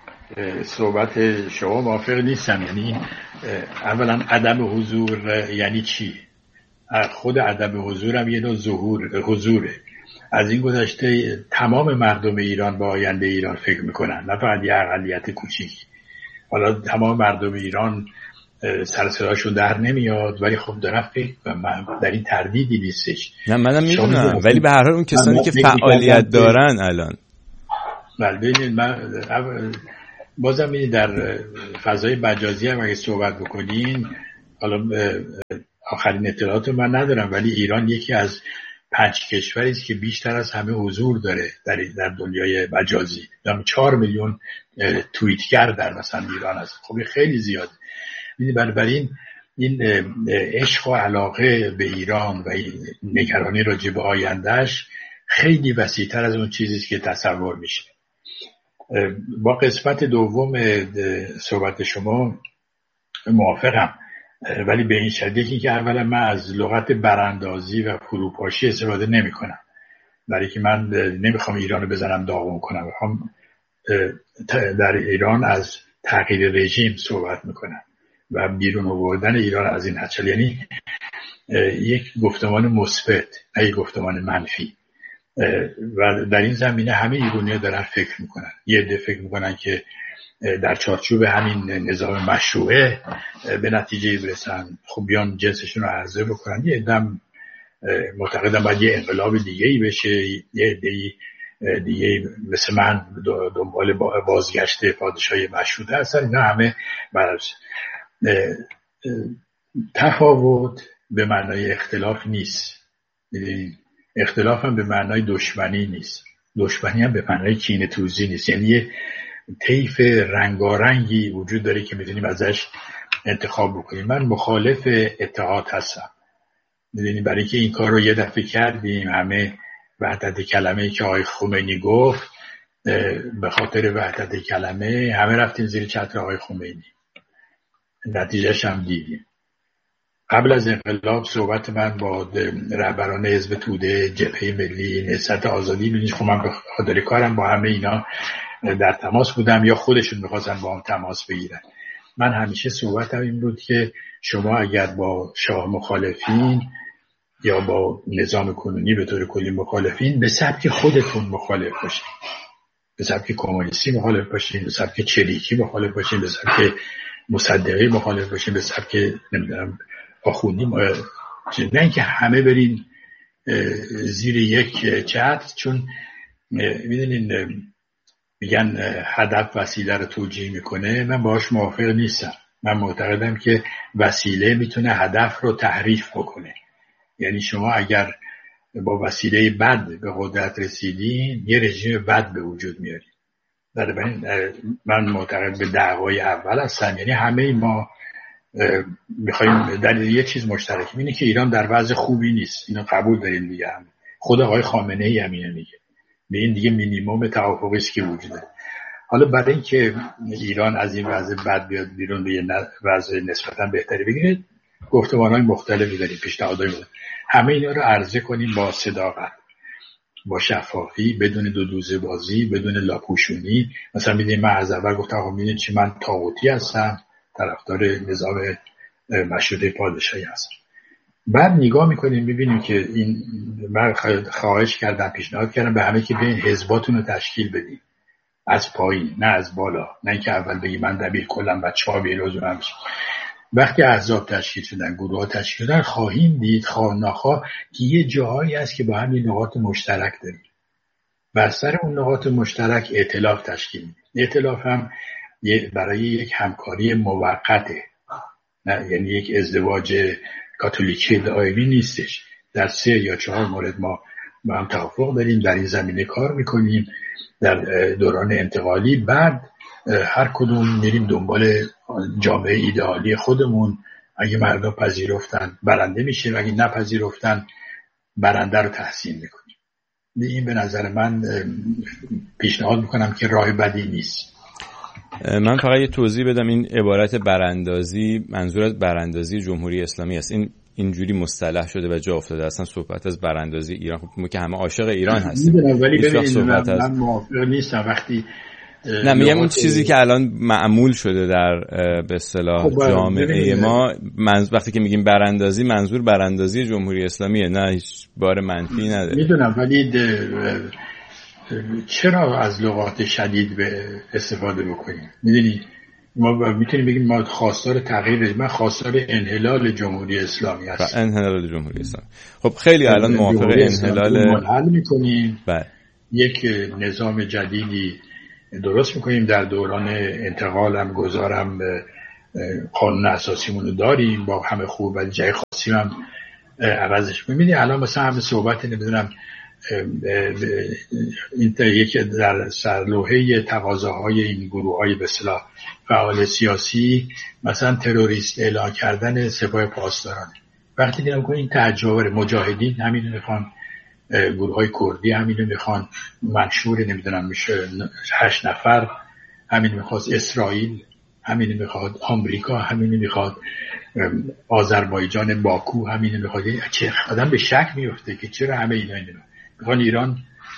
صحبت شما موافق نیستم. یعنی اولا عدم حضور یعنی چی؟ خود عدم حضور هم یه نوع ظهور حضوره. از این گذشته تمام مردم ایران به آینده ایران فکر میکنن، نه فقط یه اقلیت کوچیک. حالا تمام مردم ایران سر صداشون در نمیاد، ولی خب دارن فکر، من در این تردیدی نیستش. نه منم میدونم، ولی به هر حال اون کسانی که فعالیت دارن الان، بله ببینید من بازم ببینید در فضای مجازی هم اگه صحبت بکنین، حالا آخرین اطلاعات من ندارم، ولی ایران یکی از پنج کشوری است که بیشتر از همه حضور داره در در دنیای مجازی. دارم چهار میلیون توییتگر در مثلا ایران هست. خب خیلی زیاده. بنابراین این عشق و علاقه به ایران و نگرانی راجع به آیندهش خیلی وسیع‌تر از اون چیزی است که تصور میشه. با قسمت دوم صحبت شما موافقم، ولی به این شرطی که اولا من از لغت براندازی و فروپاشی استفاده نمی کنم، برای که من نمیخوام ایران رو بزنم داغون کنم. میخوام در ایران از تغییر رژیم صحبت میکنم و بیرون آوردن ایران از این حچل، یعنی یک گفتمان مثبت نه یک گفتمان منفی. و در این زمینه همه ایرانی‌ها دارن فکر میکنن. یه عده فکر میکنن که در چارچوب همین نظام مشروعه به نتیجه برسن، خب بیان جنسشون رو عرضه بکنن. یه عده معتقدن باید یه انقلاب دیگه‌ای بشه، یه عده دیگه مثل من دنبال بازگشت پادشاهی مشروطه هستن. اینا همه برعکس. تفاوت به معنای اختلاف نیست، اختلاف هم به معنای دشمنی نیست، دشمنی هم به معنای کینه توزی نیست. یعنی یه طیف رنگارنگی وجود داره که میتونیم ازش انتخاب بکنیم. من مخالف اتحاد هستم، میدونیم، برای که این کار رو یه دفعه کردیم، همه وحدت کلمه‌ای که آقای خمینی گفت، به خاطر وحدت کلمه همه رفتیم زیر چتر آقای خمینی، نتیجهش هم دیدیم. قبل از انقلاب صحبت من با رهبران حزب توده، جبهه ملی، نهضت آزادی، ببینید خب من به خاطر کارم با همه اینا در تماس بودم یا خودشون می‌خواستن با هم تماس بگیرن. من همیشه صحبتم این بود که شما اگر با شاه مخالفین یا با نظام کنونی به طور کلی مخالفین، به سبک خودتون مخالف باشین، به سبک کمونیستی مخالف باشین، به سبک چریکی مخالف باشین، به سبک مصدقی مخالف باشین، به سبک نمیدونم آخوندی، نه اینکه همه برین زیر یک چتر. چون میدونین میگن هدف وسیله رو توجیه میکنه، من باهاش موافق نیستم. من معتقدم که وسیله میتونه هدف رو تحریف بکنه. یعنی شما اگر با وسیله بد به قدرت رسیدین، یه رژیم بد به وجود میارید. بنابراین من معتقد به دعوای اول هستم، یعنی همه ما میخوایم در یه چیز مشترک، اینه که ایران در وضع خوبی نیست، اینو قبول داریم دیگه. هم خود آقای خامنه ای همینه میگه، به این دیگه مینیمم توافقی است که وجوده. حالا برای اینکه ایران از این وضع بد بیاد بیرون، به یه وضع نسبتا بهتری بگیره، گفتمان‌های مختلفی داریم، پیشنهادهای مختلف. همه اینا رو عرضه کنیم با صداقت، با شفافی، بدون دو دوزه بازی، بدون لاپوشونی. مثلا میدونید من از اول گفتم آقا میدونید چی، من طاغوتی هستم، طرفدار نظام مشروطه پادشاهی هستم. بعد نگاه میکنیم میبینیم که این، من خواهش کردم، پیشنهاد کردم به همه که بیاین حزباتون رو تشکیل بدین، از پایین نه از بالا، نه اینکه اول بگی من دبیر کلم بچه‌ها بیروزون هم بشن. وقتی احزاب تشکیل شدن، گروه ها تشکیل شدن، خواهیم دید خواه نخواه که یه جاهایی هست که با هم یه نقاط مشترک داریم. بر سر اون نقاط مشترک ائتلاف تشکیل میدیم. ائتلاف هم برای یک همکاری موقته، نه یعنی یک ازدواج کاتولیکی دائمی نیستش. در سه یا چهار مورد ما با هم توافق داریم، در این زمینه کار میکنیم در دوران انتقالی. بعد هر کدوم میریم دنبال جامعه ایدئالی خودمون. اگه مردم پذیرفتن برنده میشیم، اگه نپذیرفتن برنده رو تحسین میکنیم. این به نظر من پیشنهاد میکنم که راه بدی نیست. من فقط یه توضیح بدم، این عبارت براندازی منظور از براندازی جمهوری اسلامی است. این اینجوری مصطلح شده و جا افتاده. اصلا صحبت از براندازی ایران، خب ما که همه عاشق ایران هستیم، ولی ببینید من, من موافق نیستم وقتی نه میگم اون چیزی که الان معمول شده در به اصطلاح خب جامعه ما منظور وقتی که میگیم براندازی منظور براندازی جمهوری اسلامیه، نه هیچ بار منفی نداره. میدونم ولی چرا از لغات شدید به استفاده بکنیم؟ میدونی ما میتونیم بگیم ما خواستار تغییر، من خواستار انحلال جمهوری اسلامی هستم. انحلال جمهوری اسلامی. خب خیلی الان موافق انحلال منحل میکنیم. بله. یک نظام جدیدی درست میکنیم، در دوران انتقالم گذارم قانون اساسیمون رو داریم با همه خوب، ولی جای خاصی هم عوضش می‌بینی. الان مثلا همه صحبت نمیدونم این یکی در سرلوحه تقاضاهای این گروه‌های به اصطلاح فعال سیاسی مثلا تروریست اعلام کردن سپاه پاسداران. وقتی دیدم که این تعجب مجاهدین همین میخوان، گروه‌های کردی همین میخوان، منشور نمیدونم میشه هشت نفر همین میخواست، اسرائیل همین میخواد، آمریکا همین میخواد، آذربایجان باکو همین میخواد. چه آدم به شک میفته که چرا همه اینا اینا میخوان ایران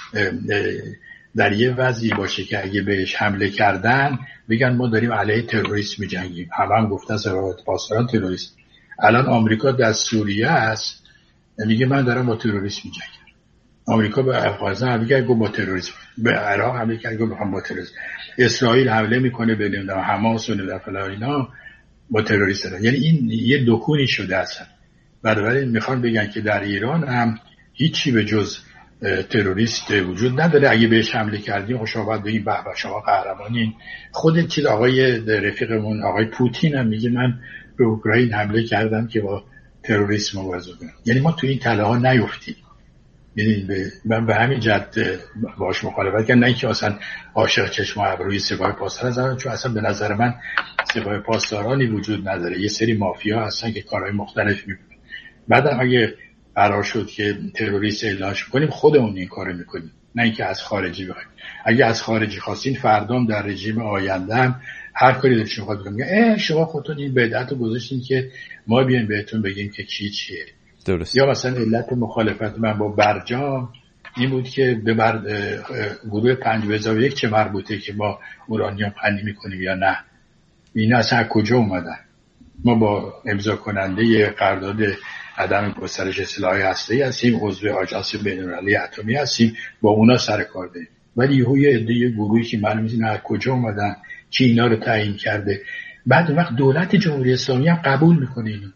در یه وضعی باشه که اگه بهش حمله کردن بگن ما داریم علیه تروریسم میجنگیم. همه هم گفتن سپاه پاسداران تروریست. الان آمریکا در سوریه است میگه من دارم با تروریسم میجنگم. آمریکا به افغانستان حمله کرد گفت با تروریسم، به عراق حمله کرد گفت میخوام با تروریسم، اسرائیل حمله میکنه به نمیدونم حماس و نمیدونم فلان اینا با تروریست دارن. یعنی این یه دکونی شده اصلا. بنابراین میخوان بگن که در ایران هم هیچی به جز تروریست وجود نداره. اگه بهش حمله کردیم خب شما باید بگید به به شما قهرمانین. خود چیز آقای رفیقمون آقای پوتین هم میگه من به اوکراین حمله کردم که با تروریسم مبارزه کنم. یعنی ما تو این تله ها نیفتیم. یعنی من به همین جد باش مخالفت کردم، نه اینکه اصلا عاشق چشم و ابروی سپاه پاسداران هستم، چون اصلا به نظر من سپاه پاسدارانی وجود نداره. یه سری مافیا هستن که کارهای مختلف میکنن. بعدم اگه قرار شد که تروریست اعلامش کنیم خودمون این کارو میکنیم، نه اینکه از خارجی بخوایم. اگه از خارجی خواستین فردام در رژیم آیندهم هر کاری دلشون بخواد بگم اه شما خودتون این بدعت رو گذاشتین که ما بیایم بهتون بگیم که کی چیه. درست. یا مثلا علت مخالفت من با برجام این بود که به بر... گروه پنج بزاوی یک چه مربوطه که ما اورانیوم خنی میکنیم یا نه. این اصلا کجا اومدن؟ ما با امضا کننده قرارداد عدم گسترش سلاح هسته‌ای هستیم، عضو آژانس بین‌المللی اتمی هستیم، با اونا سر کار داریم. ولی یه عده گروهی که معلوم نیست از کجا اومدن، کی اینا رو تعیین کرده. بعد وقت دولت جمهوری اسلامی هم قبول میکنه اینو.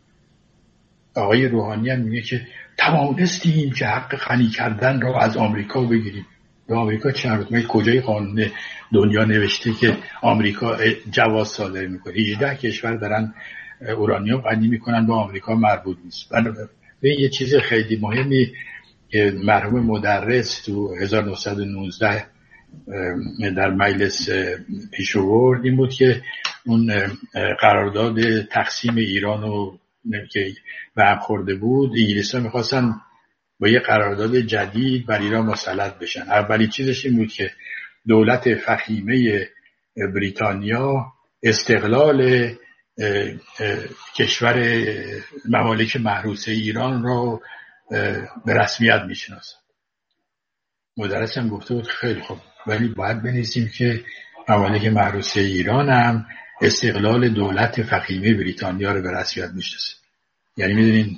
آقای روحانی هم میگه که توانستیم که حق غنی کردن رو از آمریکا بگیریم. به آمریکا چه مربوطه؟ کجای قانون دنیا نوشته که آمریکا جواز صادر میکنه؟ هجده کشور دارن اورانیوم غنی میکنن، با آمریکا مربوط نیست. به یه چیز خیلی مهمی که مرحوم مدرس تو هزار و نهصد و نوزده در مجلس پیش آورد این بود که اون قرارداد تقسیم ایران رو که به هم خورده بود، انگلیس‌ها میخواستن با یه قرارداد جدید بر ایران مسلط بشن. اولی چیزش این بود که دولت فخیمه بریتانیا استقلال اه اه کشور ممالک محروسه ایران رو به رسمیت میشناسن. مدرس هم گفته بود خیلی خوب، ولی باید بنویسیم که ممالک محروسه ایران هم استقلال دولت فخیمه بریتانیا رو به رسمیت میشناسه. یعنی میدونین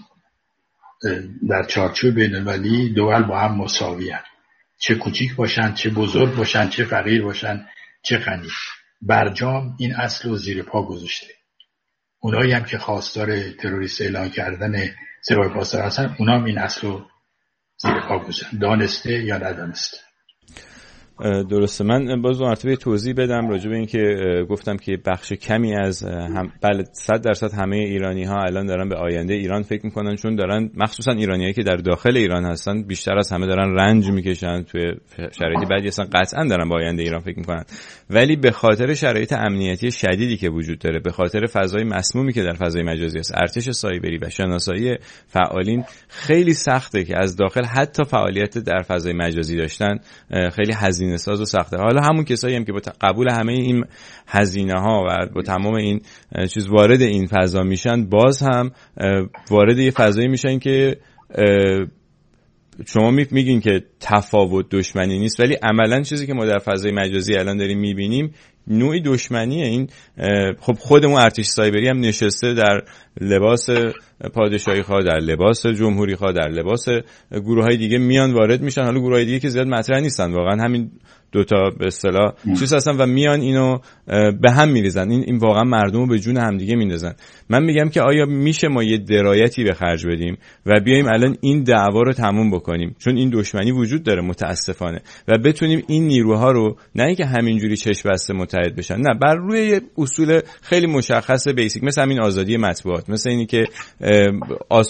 در چارچوب بین‌المللی دول با هم مساوی هستند، چه کوچیک باشن، چه بزرگ باشن، چه فقیر باشن، چه غنی. برجام این اصل رو زیر پا گذاشته. اونایی هم که خواستار تروریست اعلام کردن سپاه پاسداران هستن، اونا هم این اصل رو زیر پا گذاشتن، دانسته یا ندانسته. درسته. من باز دو مرتبه توضیح بدم راجع به این که گفتم که بخش کمی از هم بله صد درصد همه ایرانی ها الان دارن به آینده ایران فکر میکنن، چون دارن مخصوصا ایرانیایی که در داخل ایران هستن بیشتر از همه دارن رنج میکشن توی شرایطی بعدی اصلا قطعا دارن به آینده ایران فکر میکنن، ولی به خاطر شرایط امنیتی شدیدی که وجود داره، به خاطر فضای مسمومی که در فضای مجازی است، ارتش سایبری و شناسایی فعالین، خیلی سخته که از داخل حتی فعالیت در فضای مجازی داشتن خیلی هزینه ساز و سخته. حالا همون کسایی هم که با قبول همه این هزینه ها و با تمام این چیز وارد این فضا میشن، باز هم وارد یه فضایی میشن که شما میگین که تفاوت دشمنی نیست، ولی عملا چیزی که ما در فضای مجازی الان داریم میبینیم نوعی دشمنیه. این خب خودمون ارتش سایبری هم نشسته در لباس پادشاهی خواه، در لباس جمهوری خواه، در لباس گروه های دیگه میان وارد میشن. حالا گروه های دیگه که زیاد مطرح نیستن، واقعا همین دوتا به اصطلاح چیز هستن و میان اینو به هم میریزن. این این واقعا مردم رو به جون همدیگه میندازن. من میگم که آیا میشه ما یه درایتی به خرج بدیم و بیایم الان این دعوا رو تموم بکنیم، چون این دشمنی وجود داره متاسفانه، و بتونیم این نیروها رو نه اینکه همینجوری چشم بسته متحد بشن، نه، بر روی اصول خیلی مشخص بیسیک، مثل همین آزادی مطبوعات، مثل اینی که